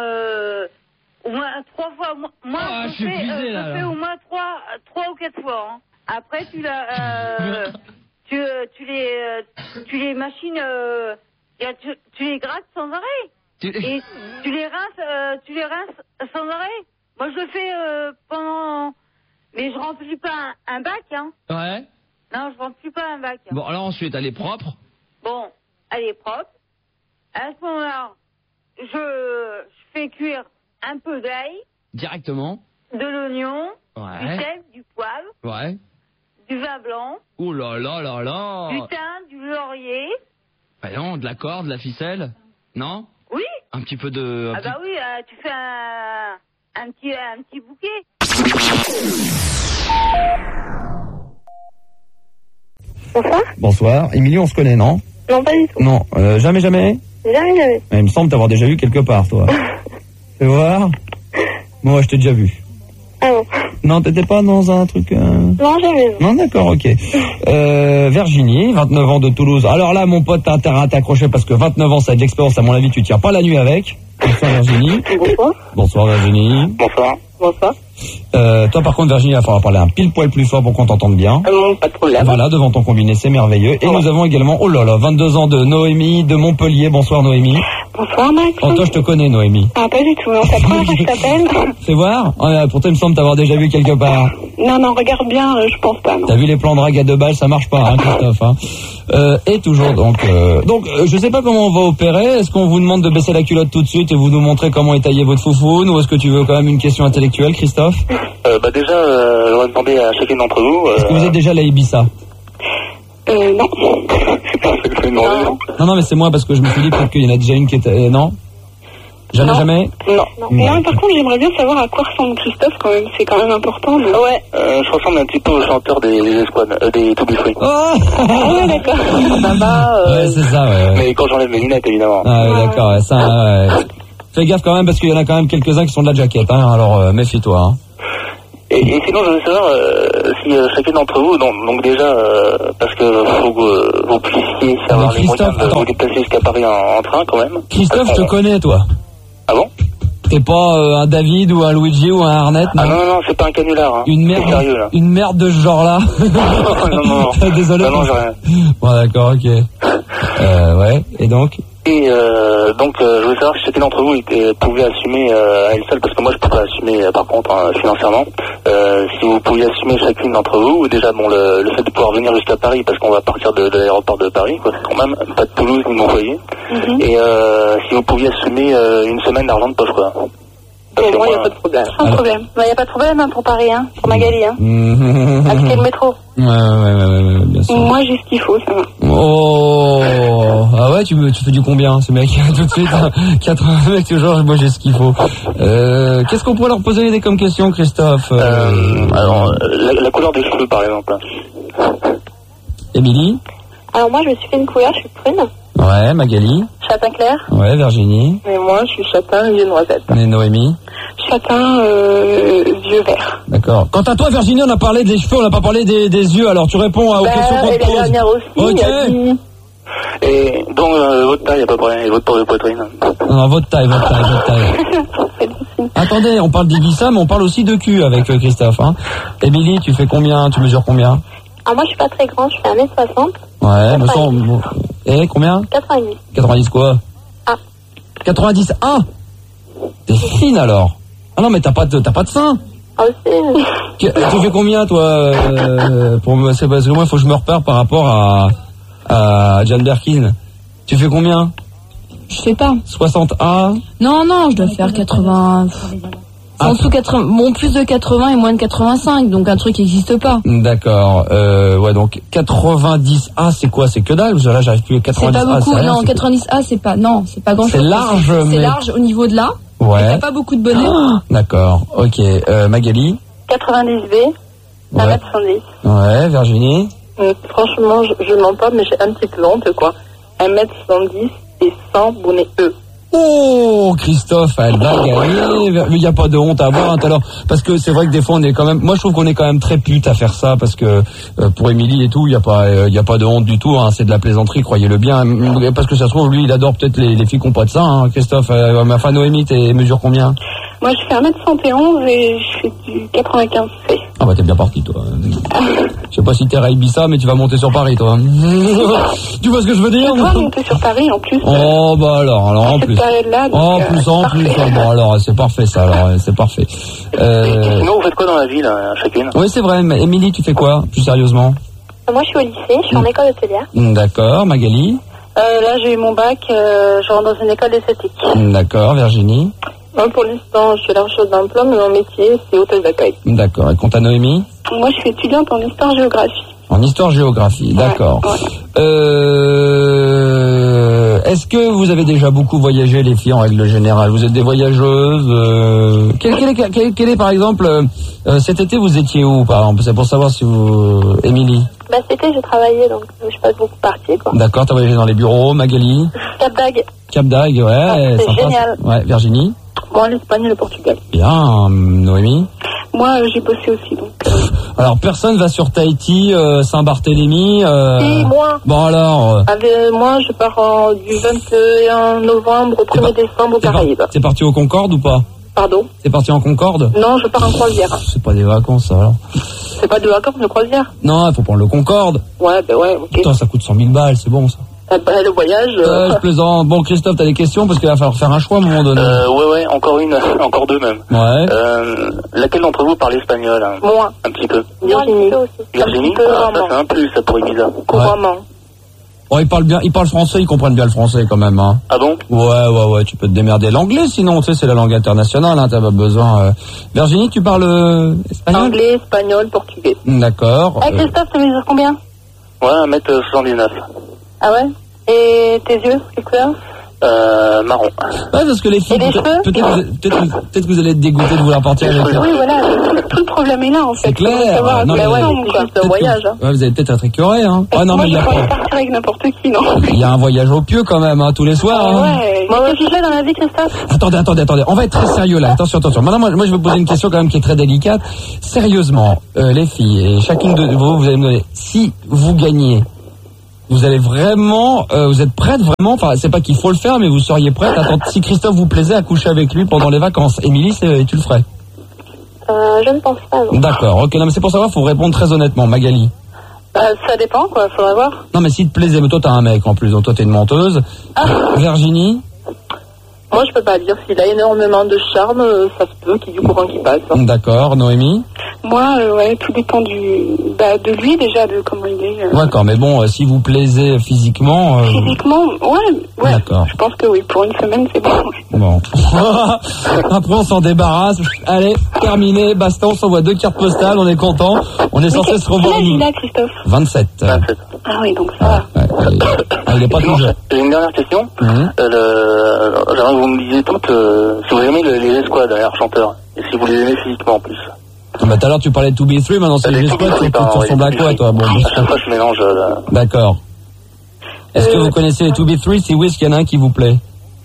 S12: 3 fois. Moi, je fais au moins 3 ou 4 fois. Hein. Après, tu les machines, tu les grattes sans arrêt. Et tu les rinces sans arrêt. Moi, je le fais pendant... Mais je remplis pas un bac, hein.
S6: Ouais.
S12: Non, je remplis pas un bac.
S6: Bon, alors ensuite, elle est propre.
S12: Bon, elle est propre. À ce moment-là, je fais cuire un peu d'ail.
S6: Directement.
S12: De l'oignon.
S6: Ouais.
S12: Du sel, du poivre.
S6: Ouais.
S12: Du vin blanc.
S6: Ouh là là là là.
S12: Du thym, du laurier.
S6: Bah non, de la corde, de la ficelle. Non?
S12: Oui.
S6: Un petit peu de...
S12: bah oui, tu fais un petit bouquet.
S13: Bonsoir.
S2: Bonsoir. Émilie, on se connaît, non?
S13: Non, pas du tout.
S2: Non, jamais?
S13: Jamais.
S2: Il me semble t'avoir déjà vu quelque part, toi. Fais voir. Moi, je t'ai déjà vu.
S13: Ah bon?
S2: Non, t'étais pas dans un truc...
S13: Non, jamais.
S2: Non, d'accord, ok. Virginie, 29 ans de Toulouse. Alors là, mon pote, t'as intérêt à t'accrocher parce que 29 ans, ça a de l'expérience, à mon avis, tu tiens pas la nuit avec. Bonsoir, Virginie.
S13: Bonsoir.
S2: Bonsoir, Virginie.
S13: Bonsoir. Bonsoir.
S2: Toi, par contre, Virginie, il va falloir parler un pile poil plus fort pour qu'on t'entende bien.
S13: Non, pas de problème.
S2: Voilà, devant ton combiné, c'est merveilleux. Et nous avons également, 22 ans de Noémie de Montpellier. Bonsoir, Noémie.
S13: Bonsoir, Max.
S2: Oh, toi, je te connais, Noémie.
S13: Ah, pas du tout. Non, c'est la première fois que je t'appelle.
S2: Fais voir. Pourtant, il me semble t'avoir déjà vu quelque part.
S13: Non, regarde bien, je pense pas, non.
S2: T'as vu les plans de drague à 2 balles, ça marche pas, hein, Christophe, hein. Et toujours, donc, je sais pas comment on va opérer. Est-ce qu'on vous demande de baisser la culotte tout de suite et vous nous montrer comment est taillé votre foufoune, ou est-ce que tu veux quand même une question intellectuelle, Christophe?
S10: Déjà, j'aurais demandé à chacun d'entre vous...
S2: Est-ce que vous êtes déjà allé à Ibiza?
S13: Non.
S2: Non, mais c'est moi, parce que je me suis dit peut-être qu'il y en a déjà une qui était... non? Jamais.
S13: Non. Moi, par contre, j'aimerais bien savoir à quoi ressemble Christophe quand même. C'est quand même important. Mais...
S14: Ouais. Je ressemble un petit peu au chanteur des Esquades, des To Be Free.
S2: Oh
S13: ouais, d'accord. Ça va.
S2: Ouais, c'est ça, ouais.
S14: Mais quand j'enlève mes lunettes, évidemment.
S2: Ah, ouais, d'accord, ouais, ça, ouais. Fais gaffe quand même parce qu'il y en a quand même quelques-uns qui sont de la jaquette, hein. Alors, méfie-toi, hein.
S14: Et sinon, je veux savoir si chacun d'entre vous, donc déjà, parce que faut que vous puissiez avoir les moyens de vous déplacer jusqu'à Paris en train quand même.
S2: Christophe, je te connais, toi.
S14: Ah bon?
S2: T'es pas un David ou un Luigi ou un Arnett, non?
S14: Ah non, c'est pas un canular, hein.
S2: Une merde,
S14: sérieux, là.
S2: Une merde de ce genre-là.
S14: non.
S2: Désolé.
S14: Non, j'ai rien.
S2: Bon, d'accord, ok. Ouais, et donc?
S14: Et donc, je voulais savoir si chacun d'entre vous pouvait assumer à elle seule, parce que moi je peux pas assumer par contre financièrement, si vous pouviez assumer chacune d'entre vous, déjà bon le fait de pouvoir venir jusqu'à Paris, parce qu'on va partir de l'aéroport de Paris, quoi, quand même, pas de Toulouse ni de Montpellier, et si vous pouviez assumer une semaine d'argent de poche, quoi.
S13: Pour moi, il n'y a pas de problème. Sans problème. Il n'y a pas de problème pour Paris, hein, pour Magali. Hein. Avec le métro.
S2: Ouais, bien sûr.
S13: Moi, j'ai ce qu'il faut, ça va.
S2: Oh, ah ouais, tu fais du combien, ce mec? Tout de suite, 80 mecs toujours, moi j'ai ce qu'il faut. Qu'est-ce qu'on pourrait leur poser comme question, Christophe?
S14: Alors, la couleur des cheveux, par exemple.
S2: Émilie?
S13: Alors moi, je me suis fait une couleur, je suis prune.
S2: Ouais, Magali?
S13: Châtain clair.
S2: Ouais, Virginie?
S13: Et moi, je suis châtain, vieux noisette.
S2: Et Noémie?
S13: Châtain, vieux vert.
S2: D'accord. Quant à toi, Virginie, on a parlé des cheveux, on n'a pas parlé des yeux, alors tu réponds aux questions qu'on te pose.
S13: Et la dernière aussi,
S2: ok.
S14: Et donc, votre taille, à peu près, et votre tour de poitrine.
S2: Non, votre taille. Attendez, on parle d'Ibiza, mais on parle aussi de cul avec Christophe, hein. Émilie, tu fais combien? Tu mesures combien?
S13: Ah, moi, je suis pas très grande, je fais 1m60.
S2: Ouais, me semble. Et combien?
S13: 90.
S2: 90 quoi?
S13: Ah.
S2: 90 1. T'es fine alors. Ah non, mais t'as pas de sein.
S13: Ah aussi.
S2: Tu fais combien toi c'est parce que moi il faut que je me repère par rapport à Jane Birkin. Tu fais combien?
S15: Je sais pas.
S2: 61.
S15: Non, je dois faire 80. En dessous 80, bon, plus de 80 et moins de 85, donc un truc qui n'existe pas.
S2: D'accord. Ouais, donc 90A, c'est quoi? C'est que dalle? Parce que là, j'arrive plus à 90A.
S15: C'est pas beaucoup. Non, 90A, c'est pas grand chose.
S2: C'est large,
S15: c'est large au niveau de là.
S2: Ouais.
S15: Et t'as pas beaucoup de bonnet.
S2: D'accord. Ok. Magali?
S13: 90B. 1m70.
S2: Ouais, Virginie?
S13: Franchement, je mens pas, mais j'ai un petit peu honte, quoi. 1m70 et 100 bonnet E.
S2: Oh, Christophe, elle va gagner. Il n'y a pas de honte à avoir, hein, alors, parce que c'est vrai que des fois on est quand même, moi je trouve qu'on est quand même très pute à faire ça, parce que pour Émilie et tout, il y a pas de honte du tout, hein, c'est de la plaisanterie, croyez-le bien, parce que ça se trouve lui il adore peut-être les filles qui n'ont pas de sein, hein, Christophe. Enfin, Noémie, t'es mesure combien?
S13: Moi je fais 1m71 et je fais du 95C.
S2: Ah bah t'es bien parti toi. Je sais pas si t'es à Ibiza, mais tu vas monter sur Paris toi. Tu vois ce que je veux dire?
S13: Tu vas monter sur Paris en plus.
S2: Oh bah alors en plus.
S13: Là, donc,
S2: en plus. Bon alors c'est parfait ça, alors c'est parfait.
S14: Sinon vous faites quoi dans la vie là, chacune?
S2: Oui c'est vrai, mais Émilie tu fais quoi plus sérieusement?
S13: Moi je suis au lycée, je suis en école hôtelière.
S2: D'accord, Magali?
S13: Là j'ai eu mon bac, je rentre dans une école d'esthétique.
S2: D'accord, Virginie?
S13: Moi pour l'instant je suis à la recherche d'emploi, mais mon métier c'est hôtel d'accueil.
S2: D'accord, et quant à Noémie?
S13: Moi je suis étudiante en histoire-géographie.
S2: En histoire-géographie, d'accord.
S13: Ouais.
S2: Est-ce que vous avez déjà beaucoup voyagé, les filles, en règle générale? Vous êtes des voyageuses? Quel est, par exemple, cet été, vous étiez où, par exemple? C'est pour savoir si vous... Émilie?
S13: Bah, cet été, j'ai travaillé, donc je suis pas beaucoup partie, quoi.
S2: D'accord, t'as voyagé dans les bureaux. Magali?
S13: Cap d'Agde.
S2: Cap d'Agde, ouais.
S13: C'est génial.
S2: Ouais, Virginie?
S13: Moi, l'Espagne et le Portugal.
S2: Bien, Noémie?
S13: Moi, j'ai bossé aussi, donc...
S2: Alors, personne va sur Tahiti, Saint-Barthélemy...
S13: Si, moi.
S2: Bon, alors...
S13: Moi, je pars du 21 novembre au 1er décembre aux Caraïbes.
S2: C'est parti au Concorde ou pas?
S13: Pardon?
S2: C'est parti en Concorde?
S13: Non, je pars en croisière.
S2: C'est pas des vacances, ça, alors.
S13: C'est pas des vacances, de croisière?
S2: Non, il faut prendre le Concorde.
S13: Ouais, bah ouais, ok.
S2: Putain, ça coûte 100 000 balles, c'est bon, ça.
S13: Le voyage...
S2: Je plaisante. Bon, Christophe, t'as des questions parce qu'il va falloir faire un choix à un moment donné.
S14: Ouais, encore deux même.
S2: Ouais.
S14: Laquelle d'entre vous parle espagnol, hein?
S13: Moi.
S14: Un petit peu.
S13: Virginie.
S14: Virginie? Ça c'est un plus, ça pour Ibiza.
S13: Couramment.
S2: Oh, il parle français, ils comprennent bien le français quand même, hein.
S14: Ah bon?
S2: Ouais, tu peux te démerder. L'anglais, sinon, tu sais, c'est la langue internationale, hein, t'as pas besoin. Virginie, tu parles espagnol?
S13: Anglais, espagnol, portugais.
S2: D'accord.
S13: Christophe, tu mesures combien?
S14: Ouais, 1m79.
S13: Ah ouais? Et tes yeux, quelle couleur?
S14: Marron.
S2: Ouais, parce que les filles, peut-être que vous allez être dégoûté de vouloir partir avec eux.
S13: Oui, voilà, tout le problème est là, en fait.
S2: C'est clair.
S13: C'est un voyage.
S2: Ouais, vous allez peut-être être écœuré, hein.
S13: Ah non, mais il y a pas partir avec n'importe qui, non.
S2: Il y a un voyage au pieu quand même, hein, tous les soirs.
S13: Ouais. Moi aussi, je l'ai dans la vie, Christophe.
S2: Attendez. On va être très sérieux là. Attention. Maintenant, moi, je vais vous poser une question quand même qui est très délicate. Sérieusement, les filles, et chacune de vous allez me donner, si vous gagnez, vous allez vraiment, vous êtes prête vraiment, enfin c'est pas qu'il faut le faire, mais vous seriez prête. Attends, si Christophe vous plaisait à coucher avec lui pendant les vacances, Émilie, tu le ferais?
S13: Je ne pense pas. Non.
S2: D'accord, ok, non mais c'est pour savoir, faut répondre très honnêtement, Magali.
S13: Ça dépend quoi, faudrait voir.
S2: Non mais s'il te plaisait, mais toi t'as un mec en plus, donc toi t'es une menteuse. Virginie?
S13: Moi je peux pas dire, s'il a énormément de charme, ça se peut qu'il y ait du courant qui passe.
S2: D'accord, Noémie?
S13: Moi, tout dépend de lui déjà, de comment il est.
S2: D'accord, mais bon, si vous plaisez physiquement...
S13: Physiquement, ouais.
S2: D'accord.
S13: Je pense que oui, pour une semaine, c'est bon.
S2: Bon. Après, on s'en débarrasse. Allez, terminé, basta, on s'envoie 2 cartes postales, on est content. On est censé se revoir.
S13: Quel âge il a, Christophe?
S2: 27.
S13: Ah oui, donc ça va.
S2: Il est pas tout jeune.
S14: J'ai une dernière question. J'aimerais que vous me disiez toutes si vous aimez les escouades, derrière chanteur, et si vous les aimez physiquement en plus.
S2: Tout à l'heure tu parlais de 2B3, maintenant c'est les escouades, tu ressembles à quoi toi? Bon,
S14: à chaque fois je mélange.
S2: D'accord. Est-ce que vous connaissez les 2B3? Si oui, est-ce qu'il y en a un qui vous plaît?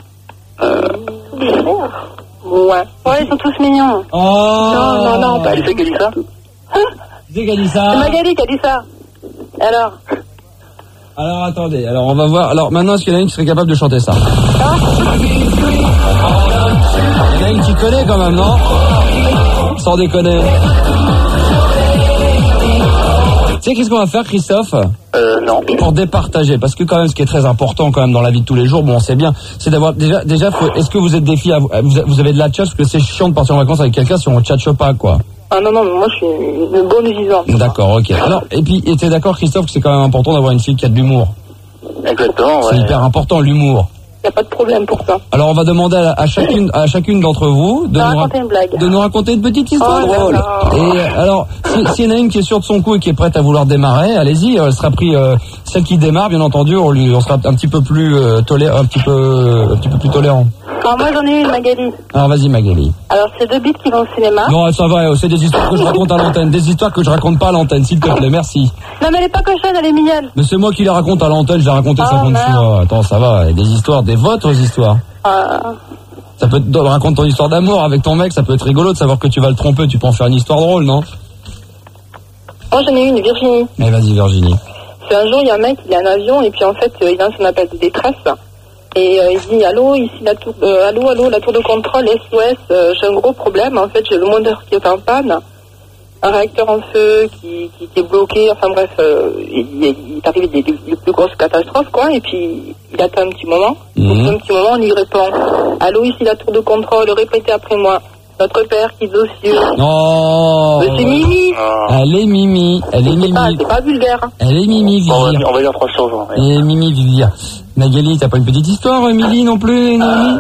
S13: Ouais, ils sont tous mignons.
S2: Oh
S13: Non, pas.
S14: Qui c'est qui a dit ça?
S2: Qui c'est qui a dit ça?
S13: C'est Magali qui a dit ça.
S2: Alors attendez, on va voir. Alors maintenant, est-ce qu'il y en a une qui serait capable de chanter ça? Il y en a une qui connaît quand même, non? Sans déconner. Tu sais qu'est-ce qu'on va faire, Christophe?
S14: Non.
S2: Pour départager, parce que quand même, ce qui est très important quand même dans la vie de tous les jours, bon, on sait bien, c'est d'avoir déjà, est-ce que vous êtes des filles, vous avez de la tchatch, parce que c'est chiant de partir en vacances avec quelqu'un si on tchatche pas, quoi.
S13: Ah non, moi je suis une bonne vivante.
S2: D'accord, ok. Alors, et puis, t'es d'accord, Christophe, que c'est quand même important d'avoir une fille qui a de l'humour?
S14: Exactement, ouais.
S2: C'est hyper important, l'humour.
S13: Il n'y a pas de problème pour ça.
S2: Alors on va demander à chacune d'entre vous de nous raconter une petite histoire drôle. Et alors, s'il y en a une qui est sûre de son coup et qui est prête à vouloir démarrer, allez-y, elle sera pris celle qui démarre, bien entendu, on sera un petit peu plus un petit peu plus tolérant.
S13: Alors moi j'en ai une, Magali.
S2: Alors vas-y, Magali.
S13: Alors c'est 2 bites qui vont au cinéma.
S2: Non, ça va, c'est des histoires que je raconte à l'antenne, des histoires que je raconte pas à l'antenne, s'il te plaît, merci.
S13: Non mais elle est pas cochonne, elle est mignonne.
S2: Mais c'est moi qui les raconte à l'antenne, je l'ai raconté 50 fois. Attends, ça va, des histoires, des votre histoires. Ça peut te raconter ton histoire d'amour avec ton mec, ça peut être rigolo de savoir que tu vas le tromper, tu peux en faire une histoire drôle, non?
S13: Moi j'en ai une, Virginie.
S2: Mais vas-y, Virginie.
S13: C'est un jour, il y a un mec, il a un avion et puis en fait, il lance un appel de détresse. Et il dit allô, ici la tour de contrôle SOS, j'ai un gros problème, en fait j'ai le moteur qui est en panne, un réacteur en feu qui est bloqué, enfin bref, il est arrivé des plus grosses catastrophes quoi, et puis il attend un petit moment, un petit moment on lui répond allô, ici la tour de contrôle, répétez après moi, notre père qui est aux cieux.
S2: Oh,
S13: c'est Mimi.
S2: Elle est Mimi,
S13: c'est pas vulgaire.
S2: Elle est Mimi, Vivir.
S14: On va dire 3 sur 20.
S2: Elle est Mimi, Vivir. Magali, t'as pas une petite histoire, Émilie, non plus, Noémie?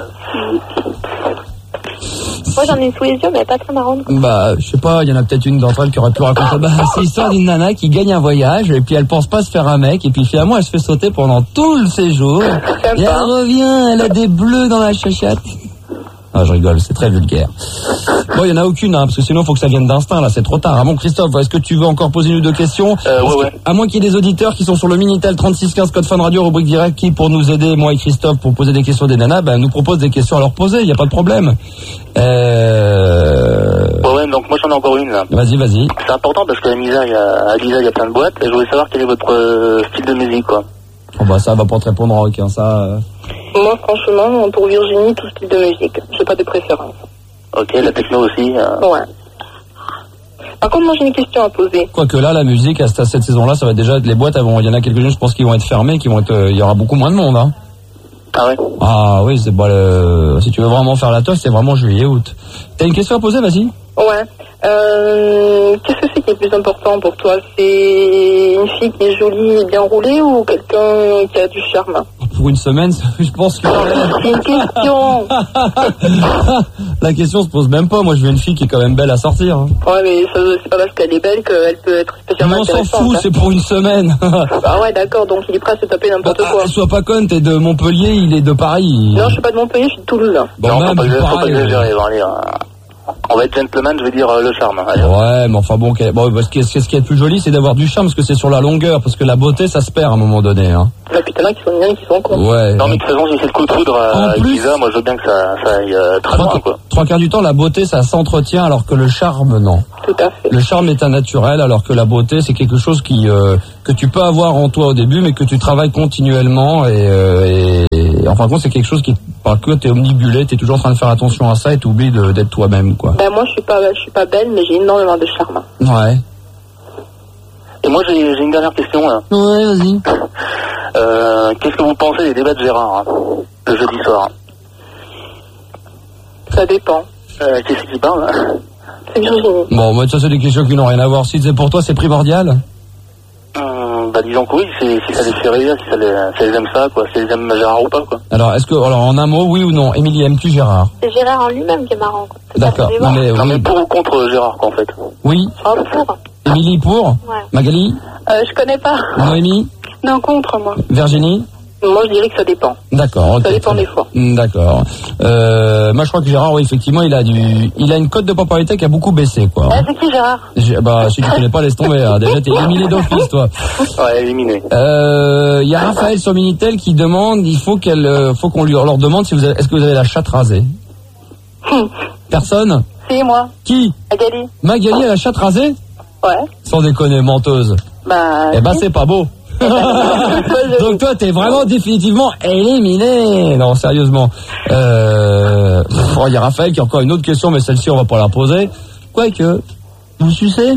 S13: Moi, j'en ai sous les yeux, mais pas très marrante.
S2: Bah, je sais pas, il y en a peut-être une d'entre elles qui aurait pu raconter. C'est l'histoire d'une nana qui gagne un voyage, et puis elle pense pas se faire un mec, et puis finalement, elle se fait sauter pendant tout le séjour. Et elle revient, elle a des bleus dans la chachate. Ah, je rigole, c'est très vulgaire. Bon, il y en a aucune, parce que sinon, il faut que ça vienne d'instinct, là, c'est trop tard. Ah bon, Christophe, est-ce que tu veux encore poser une ou deux questions?
S14: Ouais.
S2: À moins qu'il y ait des auditeurs qui sont sur le Minitel 3615 Code Fun Radio, rubrique direct, qui, pour nous aider, moi et Christophe, pour poser des questions des nanas, nous proposent des questions à leur poser, il n'y a pas de problème.
S14: Ouais, donc moi j'en ai encore une, là.
S2: Vas-y.
S14: C'est important parce qu'à Lisa, il y a plein de boîtes, et je voulais savoir quel est votre style de musique, quoi.
S2: Oh bah ça va pas te répondre rock, ça...
S13: Moi, franchement, pour Virginie, tout style de musique. J'ai pas de préférence.
S14: Ok, la techno aussi.
S13: Ouais. Par contre, moi, j'ai une question à poser.
S2: Quoique là, la musique, à cette saison-là, ça va déjà être les boîtes. Il y en a quelques-unes, je pense, qui vont être fermées, il y aura beaucoup moins de monde, hein.
S14: Ah ouais?
S2: Ah oui, c'est si tu veux vraiment faire la teuf, c'est vraiment juillet-août. T'as une question à poser, vas-y?
S13: Ouais. Qu'est-ce que c'est qui est plus important pour toi? C'est une fille qui est jolie et bien roulée ou quelqu'un qui a du charme?
S2: Pour une semaine, je pense que...
S13: C'est une question.
S2: La question se pose même pas. Moi, je veux une fille qui est quand même belle à sortir. Hein.
S13: Ouais, mais c'est pas parce qu'elle est belle qu'elle peut être spécialement intéressante.
S2: Mais on s'en fout, c'est pour une semaine.
S13: Ah ouais, d'accord, donc il est prêt à se taper n'importe quoi.
S2: Sois pas conne, t'es de Montpellier, il est de Paris.
S13: Non, je suis pas de Montpellier, je suis de Toulouse.
S14: Bon, non, faut pas exagérer, on va être gentleman, je vais dire le charme. Allez.
S2: Ouais, mais enfin bon, ce qui est le plus joli, c'est d'avoir du charme, parce que c'est sur la longueur, parce que la beauté, ça se perd à un moment donné. Hein.
S13: Bah putain, là, qui sont mignons, qui sont cons.
S2: Ouais.
S14: Non, mais de toute façon, j'ai fait le coup de foudre à Ibiza, moi je veux bien que ça aille très loin, quoi.
S2: 3/4 du temps, la beauté, ça s'entretient, alors que le charme, non.
S13: Tout à fait.
S2: Le charme est un naturel, alors que la beauté, c'est quelque chose que tu peux avoir en toi au début, mais que tu travailles continuellement, et en fin de compte, c'est quelque chose qui, par que t'es omnibulé, t'es toujours en train de faire attention à ça, et t'oublies d'être toi-même, quoi.
S13: Bah moi, je suis pas belle, mais j'ai énormément de charme.
S2: Ouais.
S14: Et moi, j'ai une dernière question, là.
S2: Ouais, vas-y.
S14: Qu'est-ce que vous pensez des débats de Gérard, hein, le jeudi soir?
S13: Ça dépend.
S14: Qu'est-ce qui parle, hein?
S13: C'est Virginie.
S2: Bon, moi, ça, c'est des questions qui n'ont rien à voir. Si c'est pour toi, c'est primordial?
S14: Bah, disons que oui, si ça les fait rire, si ça les aime ça, quoi. Si les aiment Gérard ou pas, quoi.
S2: Alors, en un mot, oui ou non? Émilie, aimes-tu Gérard?
S3: C'est Gérard en lui-même qui est marrant, quoi.
S2: D'accord.
S14: Non, mais pour ou contre Gérard, quoi, en fait?
S2: Oui.
S3: Oh, pour.
S2: Émilie, pour?
S3: Ouais.
S2: Magali?
S13: Je connais pas.
S2: Noémie?
S13: Non, contre, moi.
S2: Virginie?
S13: Moi, je dirais que ça dépend.
S2: D'accord. Okay,
S13: ça dépend des fois.
S2: D'accord. Moi, je crois que Gérard, oui, effectivement, il a une cote de popularité qui a beaucoup baissé, quoi.
S13: C'est qui, Gérard?
S2: Si tu connais pas, laisse tomber. Hein. Déjà, t'es éliminé d'office, toi.
S14: Ouais, éliminé.
S2: Il y a Raphaël sur Minitel qui demande, faut qu'on leur demande est-ce que vous avez la chatte rasée? Personne?
S13: C'est moi.
S2: Qui?
S13: Magali.
S2: Magali a la chatte rasée?
S13: Ouais.
S2: Sans déconner, menteuse. C'est pas beau. Donc toi, t'es vraiment définitivement éliminé. Non, sérieusement. Il y a Raphaël qui a encore une autre question, mais celle-ci, on va pas la poser. Quoique, vous sucez?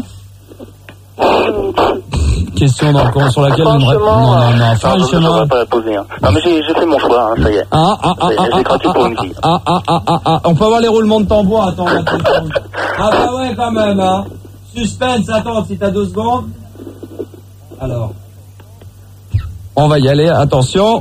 S2: Question sur laquelle
S14: non, franchement, je vais pas la poser. Hein. Non, mais j'ai fait mon choix, hein, ça y est. J'ai craqué pour une fille.
S2: On peut avoir les roulements de tambour, attends. Bah ouais, quand même, hein. Suspense, attends, si t'as 2 secondes. Alors. On va y aller, attention.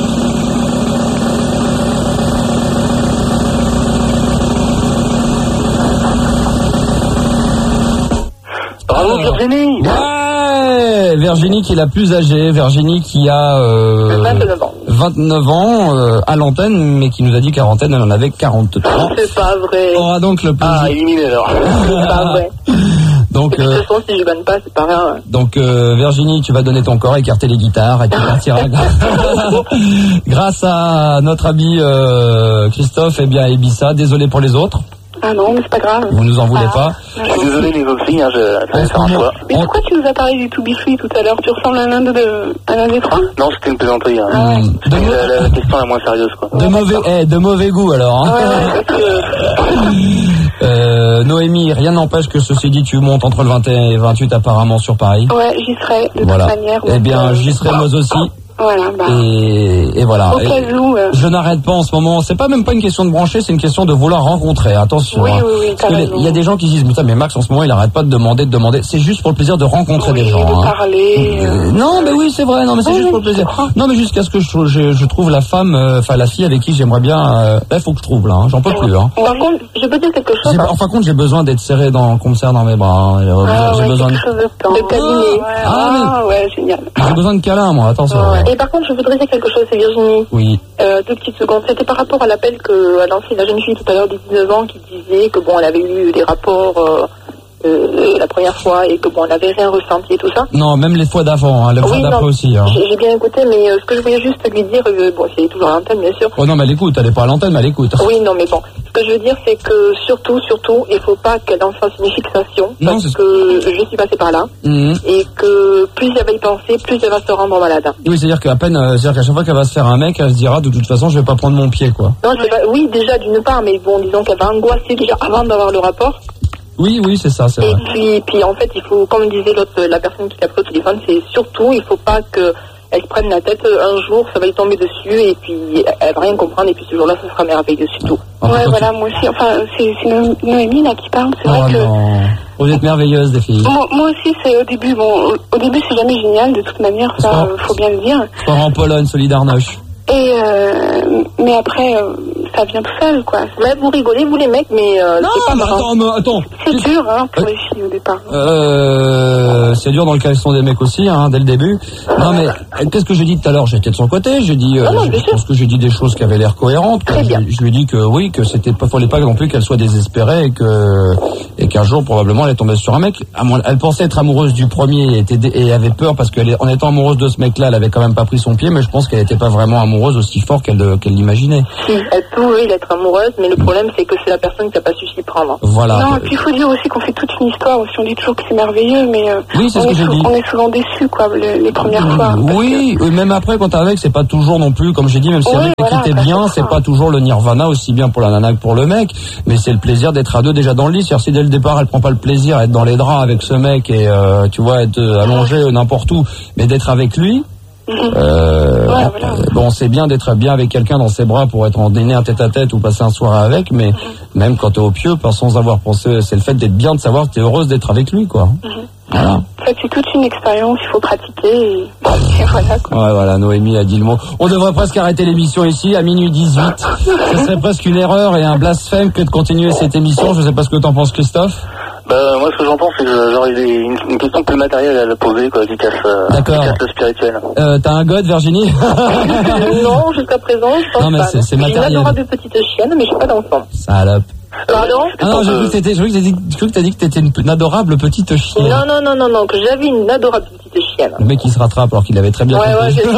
S14: Bravo Virginie.
S2: Ouais, Virginie qui est la plus âgée, Virginie qui a 29 ans à l'antenne, mais qui nous a dit qu'à l'antenne elle en avait 43.
S13: C'est pas vrai.
S2: On aura donc le plaisir.
S14: Éliminé alors.
S13: C'est pas vrai.
S2: Donc,
S13: de toute façon, si je gagne pas, c'est pas rien.
S2: Donc, Virginie, tu vas donner ton corps, écarter les guitares, et tu partiras. Grâce à notre ami Christophe, à Ibiza. Désolé pour les autres.
S13: Ah non, mais c'est pas grave.
S2: Vous nous en voulez pas.
S14: Je suis désolé les autres filles, ça va faire un choix.
S13: Mais pourquoi tu nous as parlé du To Be Free tout à l'heure? Tu ressembles à l'un des trois?
S14: Non, c'était une plaisanterie. Hein. C'était la question la moins sérieuse, quoi.
S2: De mauvais goût, alors. Hein. Noémie, rien n'empêche que ceci dit, tu montes entre le 21 et 28 apparemment sur Paris.
S13: Ouais, j'y serai de toute manière.
S2: Eh bien, j'y serai moi aussi.
S13: Voilà,
S2: et voilà.
S13: Au cas où,
S2: je n'arrête pas en ce moment. C'est pas même pas une question de brancher, c'est une question de vouloir rencontrer. Attention.
S13: Oui,
S2: hein.
S13: oui,
S2: parce que il y a des gens qui disent, putain, mais Max en ce moment il arrête pas de demander. C'est juste pour le plaisir de rencontrer des gens.
S13: De parler.
S2: Non, mais oui, c'est vrai. Non, mais c'est juste pour le plaisir. Non, mais jusqu'à ce que je trouve la femme, la fille avec qui j'aimerais bien. Là, faut que je trouve là. Hein. J'en peux plus. Hein.
S13: Par contre, je peux dire quelque chose.
S2: En fin de compte, j'ai besoin d'être serré qu'on me serre dans mes bras. J'ai besoin
S13: de câliner. Ouais, génial.
S2: J'ai besoin de câlin, moi. Attention.
S13: Et par contre, je voudrais dire quelque chose, c'est Virginie.
S2: Oui.
S13: 2 petites secondes. C'était par rapport à l'appel que a lancé la jeune fille tout à l'heure de 19 ans qui disait que elle avait eu des rapports la première fois et que elle n'avait rien ressenti et tout ça.
S2: Non, même les fois d'avant, les fois d'après aussi. Hein.
S13: J'ai bien écouté, mais ce que je voulais juste lui dire, c'est toujours à l'antenne bien sûr.
S2: Oh non, mais elle écoute, elle est pas à l'antenne, mais elle écoute.
S13: Oui, non, mais bon. Ce que je veux dire, c'est que surtout, il faut pas qu'elle en fasse une fixation.
S2: Non,
S13: parce que je suis passée par là. Et que plus elle va y penser, plus elle va se rendre malade.
S2: Oui, c'est-à-dire qu'à chaque fois qu'elle va se faire un mec, elle se dira de toute façon, je vais pas prendre mon pied, quoi.
S13: Non, oui, déjà d'une part, mais bon, disons qu'elle va angoisser déjà avant d'avoir le rapport.
S2: Oui, c'est ça, c'est vrai.
S13: Et puis en fait, il faut, comme disait la personne qui l'a pris au téléphone, c'est surtout, il faut pas qu'elle se prenne la tête. Un jour, ça va lui tomber dessus et puis elle va rien comprendre et puis ce jour-là, ça sera merveilleux, c'est tout.
S3: Ouais, voilà, moi aussi. Enfin, c'est Noémie là qui parle. C'est vrai que.
S2: Non. Vous êtes merveilleuses, les filles.
S3: Moi aussi, c'est au début. Au début, c'est jamais génial, de toute manière, ça, faut bien le dire.
S2: Sport en Pologne, Solidarność.
S3: Mais après,
S13: pas bien tout seul, quoi. Mais vous rigolez, vous les mecs, mais c'est pas marrant.
S2: Attends.
S13: C'est dur, hein, pour les filles au départ.
S2: C'est dur dans le caleçon des mecs aussi, hein, dès le début. Non, mais qu'est-ce que j'ai dit tout à l'heure? J'étais de son côté. J'ai dit, je pense que j'ai dit des choses qui avaient l'air cohérentes. Je lui ai dit que oui, que c'était pas, fallait pas non plus qu'elle soit désespérée et qu'un jour probablement elle est tombée sur un mec. Elle pensait être amoureuse du premier et avait peur parce qu'en étant amoureuse de ce mec-là, elle avait quand même pas pris son pied, mais je pense qu'elle était pas vraiment amoureuse aussi fort qu'elle l'imaginait.
S13: Si, elle peut, oui, être amoureuse, mais le problème c'est que c'est la personne qui a pas su s'y prendre.
S2: Voilà.
S13: Non, et puis il faut dire aussi qu'on fait toute une histoire aussi. On dit toujours que c'est merveilleux, mais
S2: oui, c'est ce que j'ai dit.
S13: On est souvent déçus, quoi, les premières fois.
S2: Oui, même après quand t'es avec, c'est pas toujours non plus, comme j'ai dit, même si elle quittait bien, c'est pas toujours le nirvana aussi bien pour la nana que pour le mec, mais c'est le plaisir d'être à deux déjà dans le lit. C'est-à-dire si dès le départ elle prend pas le plaisir d'être dans les draps avec ce mec et tu vois être allongé n'importe où, mais d'être avec lui. Bon, c'est bien d'être bien avec quelqu'un dans ses bras pour être en dîner un tête-à-tête ou passer un soir avec, mais même quand t'es au pieu, sans avoir pensé, c'est le fait d'être bien, de savoir que t'es heureuse d'être avec lui, quoi. Voilà.
S13: En fait, c'est toute une expérience, il faut pratiquer et voilà, quoi.
S2: Ouais, voilà, Noémie a dit le mot. On devrait presque arrêter l'émission ici à minuit 18. Ce serait presque une erreur et un blasphème que de continuer cette émission. Je sais pas ce que t'en penses, Christophe.
S14: Moi, ce que j'en pense, c'est que j'aurais une question plus matérielle à la poser, quoi, qui casse le spirituel.
S2: T'as un god, Virginie?
S13: Non, jusqu'à présent, je pense pas.
S2: C'est matériel.
S13: J'ai une adorable petite chienne, mais j'ai pas d'enfant.
S2: Salope.
S13: Pardon?
S2: Ah non, j'ai cru que t'as dit que t'étais une adorable petite chienne.
S13: Non, que j'avais une adorable petite chienne.
S2: Le mec, il se rattrape alors qu'il avait très bien compris.
S13: Ouais, c'est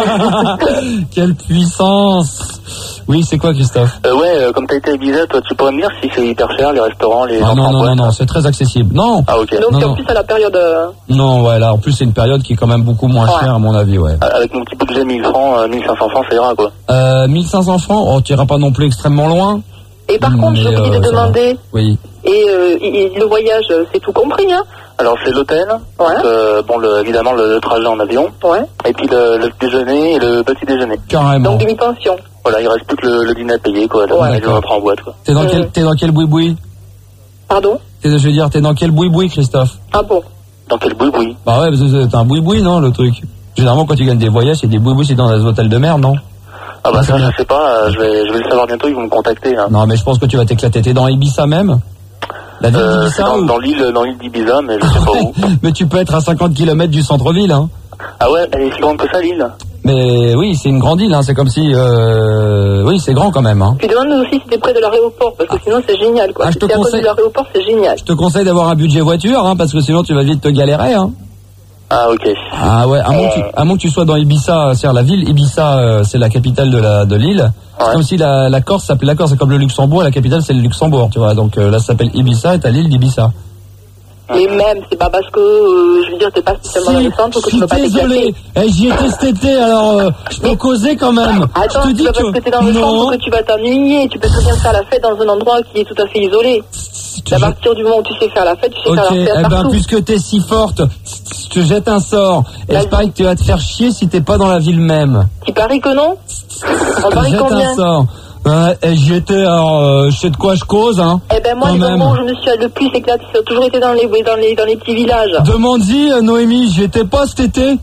S13: sûr,
S2: Quelle puissance! Oui, c'est quoi, Christophe?
S14: Comme t'as été à Ibiza, toi, tu pourrais me dire si c'est hyper cher, les restaurants, les...
S2: Non, c'est très accessible. Non.
S14: Ah, ok.
S13: Donc, en plus, à la période...
S2: Non, ouais, là, en plus, c'est une période qui est quand même beaucoup moins chère, à mon avis, ouais.
S14: Avec mon petit budget 1000 francs, 1500 francs, ça ira, quoi.
S2: 1500 francs? Oh, tu iras pas non plus extrêmement loin?
S13: Et par contre, je voulais te demander...
S2: Oui.
S13: Et le voyage, c'est tout compris, hein?
S14: Alors, c'est l'hôtel. Ouais. Évidemment, le trajet en avion.
S13: Ouais.
S14: Et puis, le déjeuner et le petit déjeuner.
S2: Carrément.
S13: Donc, demi-pension.
S14: Voilà, il reste plus que le dîner à payer, quoi. Je reprends en boîte, quoi.
S2: T'es dans quel boui-boui?
S13: Pardon?
S2: Je veux dire, t'es dans quel boui-boui, Christophe?
S13: Ah bon?
S14: Dans quel boui-boui?
S2: Bah ouais, parce que c'est un boui-boui, non, le truc? Généralement, quand tu gagnes des voyages, c'est des boui-boui, c'est dans des hôtels de merde, non?
S14: Ah bah ça, je sais pas, je vais le savoir bientôt, ils vont me contacter, là.
S2: Non, mais je pense que tu vas t'éclater. T'es dans Ibiza même? La ville d'Ibiza?
S14: Dans l'île d'Ibiza, mais je sais pas où.
S2: Mais tu peux être à 50 km du centre-ville, hein.
S14: Ah ouais, elle est si grande que ça, l'île?
S2: Mais oui, c'est une grande île, hein. C'est comme si... Oui, c'est grand quand même, hein.
S13: Tu demandes aussi si t'es près de l'aéroport, parce que sinon c'est génial, quoi.
S2: Ah,
S13: si t'es à côté de l'aéroport, c'est génial.
S2: Je te conseille d'avoir un budget voiture, hein, parce que sinon tu vas vite te galérer, hein.
S14: Ah ok.
S2: Ah ouais, à moins que tu sois dans Ibiza, c'est-à-dire la ville Ibiza, c'est la capitale de l'île. Ouais. C'est comme si la Corse s'appelait la Corse, c'est comme le Luxembourg, et la capitale c'est le Luxembourg, tu vois. Donc là ça s'appelle Ibiza et t'as l'île d'Ibiza.
S13: Mais même, c'est pas parce que, je veux dire, t'es pas spécialement dans le centre que tu peux pas t'éclater.
S2: Désolé, j'y étais cet été, alors je peux causer quand même.
S13: Attends, c'est pas parce que t'es dans le centre que tu vas t'ennuyer. Tu peux très bien faire la fête dans un endroit qui est tout à fait isolé. À partir du moment où tu sais faire la fête, tu sais faire la fête partout.
S2: Puisque t'es si forte, je te jette un sort. Et je parie que tu vas te faire chier si t'es pas dans la ville même.
S13: Tu paries que non? On parie combien?
S2: Un sort. J'y étais, alors je sais de quoi je cause, hein.
S13: Eh ben moi, les moments où je me suis le plus éclaté, ça a toujours été dans les petits villages.
S2: Demande-y, Noémie, j'y étais pas cet été.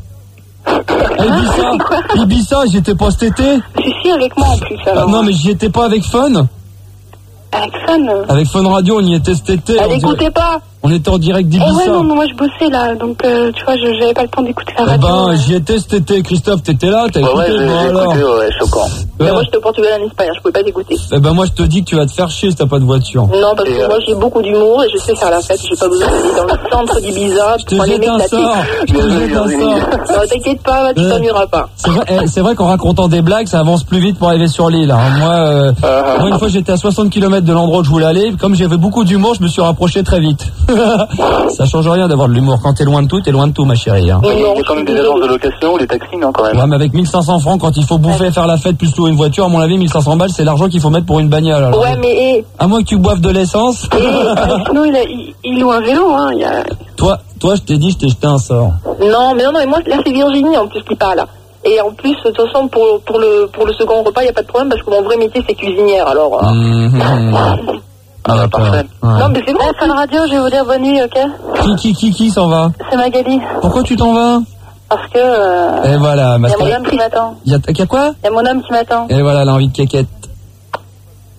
S2: Ibiza, j'y étais pas cet été.
S13: Si, avec moi en plus, alors.
S2: Non, mais j'y étais pas avec Fun.
S13: Avec Fun?
S2: Avec Fun Radio, on y était cet été.
S13: Elle écoutait pas.
S2: On était en direct d'Ibiza.
S13: Ouais, non, moi je bossais là, donc tu vois, j'avais pas le temps d'écouter la radio.
S2: J'y étais cet été, Christophe, t'étais là, t'as écouté?
S14: Ouais, j'ai écouté, ouais, choquant.
S13: Mais moi j'étais au Portugal en Espagne, je pouvais pas t'écouter.
S2: Moi je te dis que tu vas te faire chier si t'as pas de voiture.
S13: Non, parce que moi j'ai beaucoup d'humour et je sais faire la fête, j'ai pas besoin d'aller dans le centre d'Ibiza pour aller m'éclater. Non, t'inquiète pas, tu t'ennuieras pas.
S2: C'est vrai qu'en racontant des blagues, ça avance plus vite pour arriver sur l'île. Moi, une fois j'étais à 60 km de l'endroit où je voulais aller, comme j'avais beaucoup d'humour, je me suis rapproché très vite. Ça change rien d'avoir de l'humour. Quand t'es loin de tout, ma chérie. Hein.
S14: Il y a quand même des agences de location, des taxis, non, quand même.
S2: Ouais, mais avec 1500 francs, quand il faut bouffer, faire la fête, plus louer une voiture, à mon avis, 1500 balles, c'est l'argent qu'il faut mettre pour une bagnole. Alors,
S13: ouais, mais...
S2: À moins que tu boives de l'essence.
S13: Sinon, il loue un vélo, hein.
S2: Toi, je t'ai dit, je t'ai jeté un sort.
S13: Non, mais moi, là, c'est Virginie, en plus, qui parle. Et en plus, de toute façon, pour le second repas, il n'y a pas de problème, parce que mon vrai métier, c'est cuisinière, alors...
S14: Ah bah parfait.
S13: Ouais. Non mais c'est bon, Fun Radio, je vais vous dire bonne nuit, ok?
S2: Qui s'en va?
S13: C'est Magali.
S2: Pourquoi tu t'en vas?
S13: Parce que...
S2: Et voilà,
S13: il y a mon homme qui m'attend.
S2: Il y a quoi?
S13: Il y a mon homme qui m'attend.
S2: Et voilà, elle a envie de quéquette.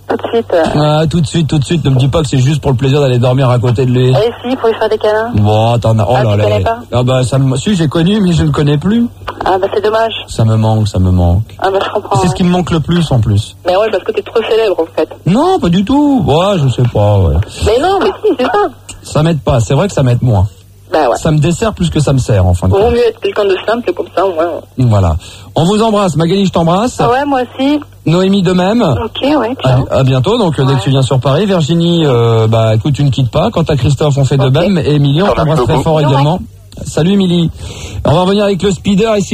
S13: tout de suite.
S2: Ah, tout de suite. Ne me dis pas que c'est juste pour le plaisir d'aller dormir à côté de lui.
S13: Eh si, pour lui faire des câlins.
S2: Bon, t'en as. Oh là
S13: tu
S2: là.
S13: connais pas?
S2: Ah bah si, j'ai connu, mais je ne connais plus.
S13: Ah bah c'est dommage.
S2: Ça me manque.
S13: Ah bah je comprends.
S2: C'est ce qui me manque le plus en plus.
S13: Mais ouais, parce que t'es trop célèbre en fait.
S2: Non, pas du tout. Ouais, je sais pas. Ouais.
S13: Mais non, mais si, c'est ça.
S2: Ça m'aide pas. C'est vrai que ça m'aide moins.
S13: Bah ouais.
S2: Ça me dessert plus que ça me sert en fin de compte.
S13: Vaut mieux être quelqu'un de simple comme ça, au moins.
S2: Voilà. On vous embrasse. Magali, je t'embrasse.
S13: Ah ouais, moi aussi.
S2: Noémie de même.
S13: Ok, ouais. Ciao.
S2: À bientôt. Donc dès que tu viens sur Paris, Virginie, écoute, tu ne quittes pas. Quant à Christophe, on fait de même. Et Émilie, on t'embrasse très fort également. Salut Émilie. On va revenir avec le speeder ici.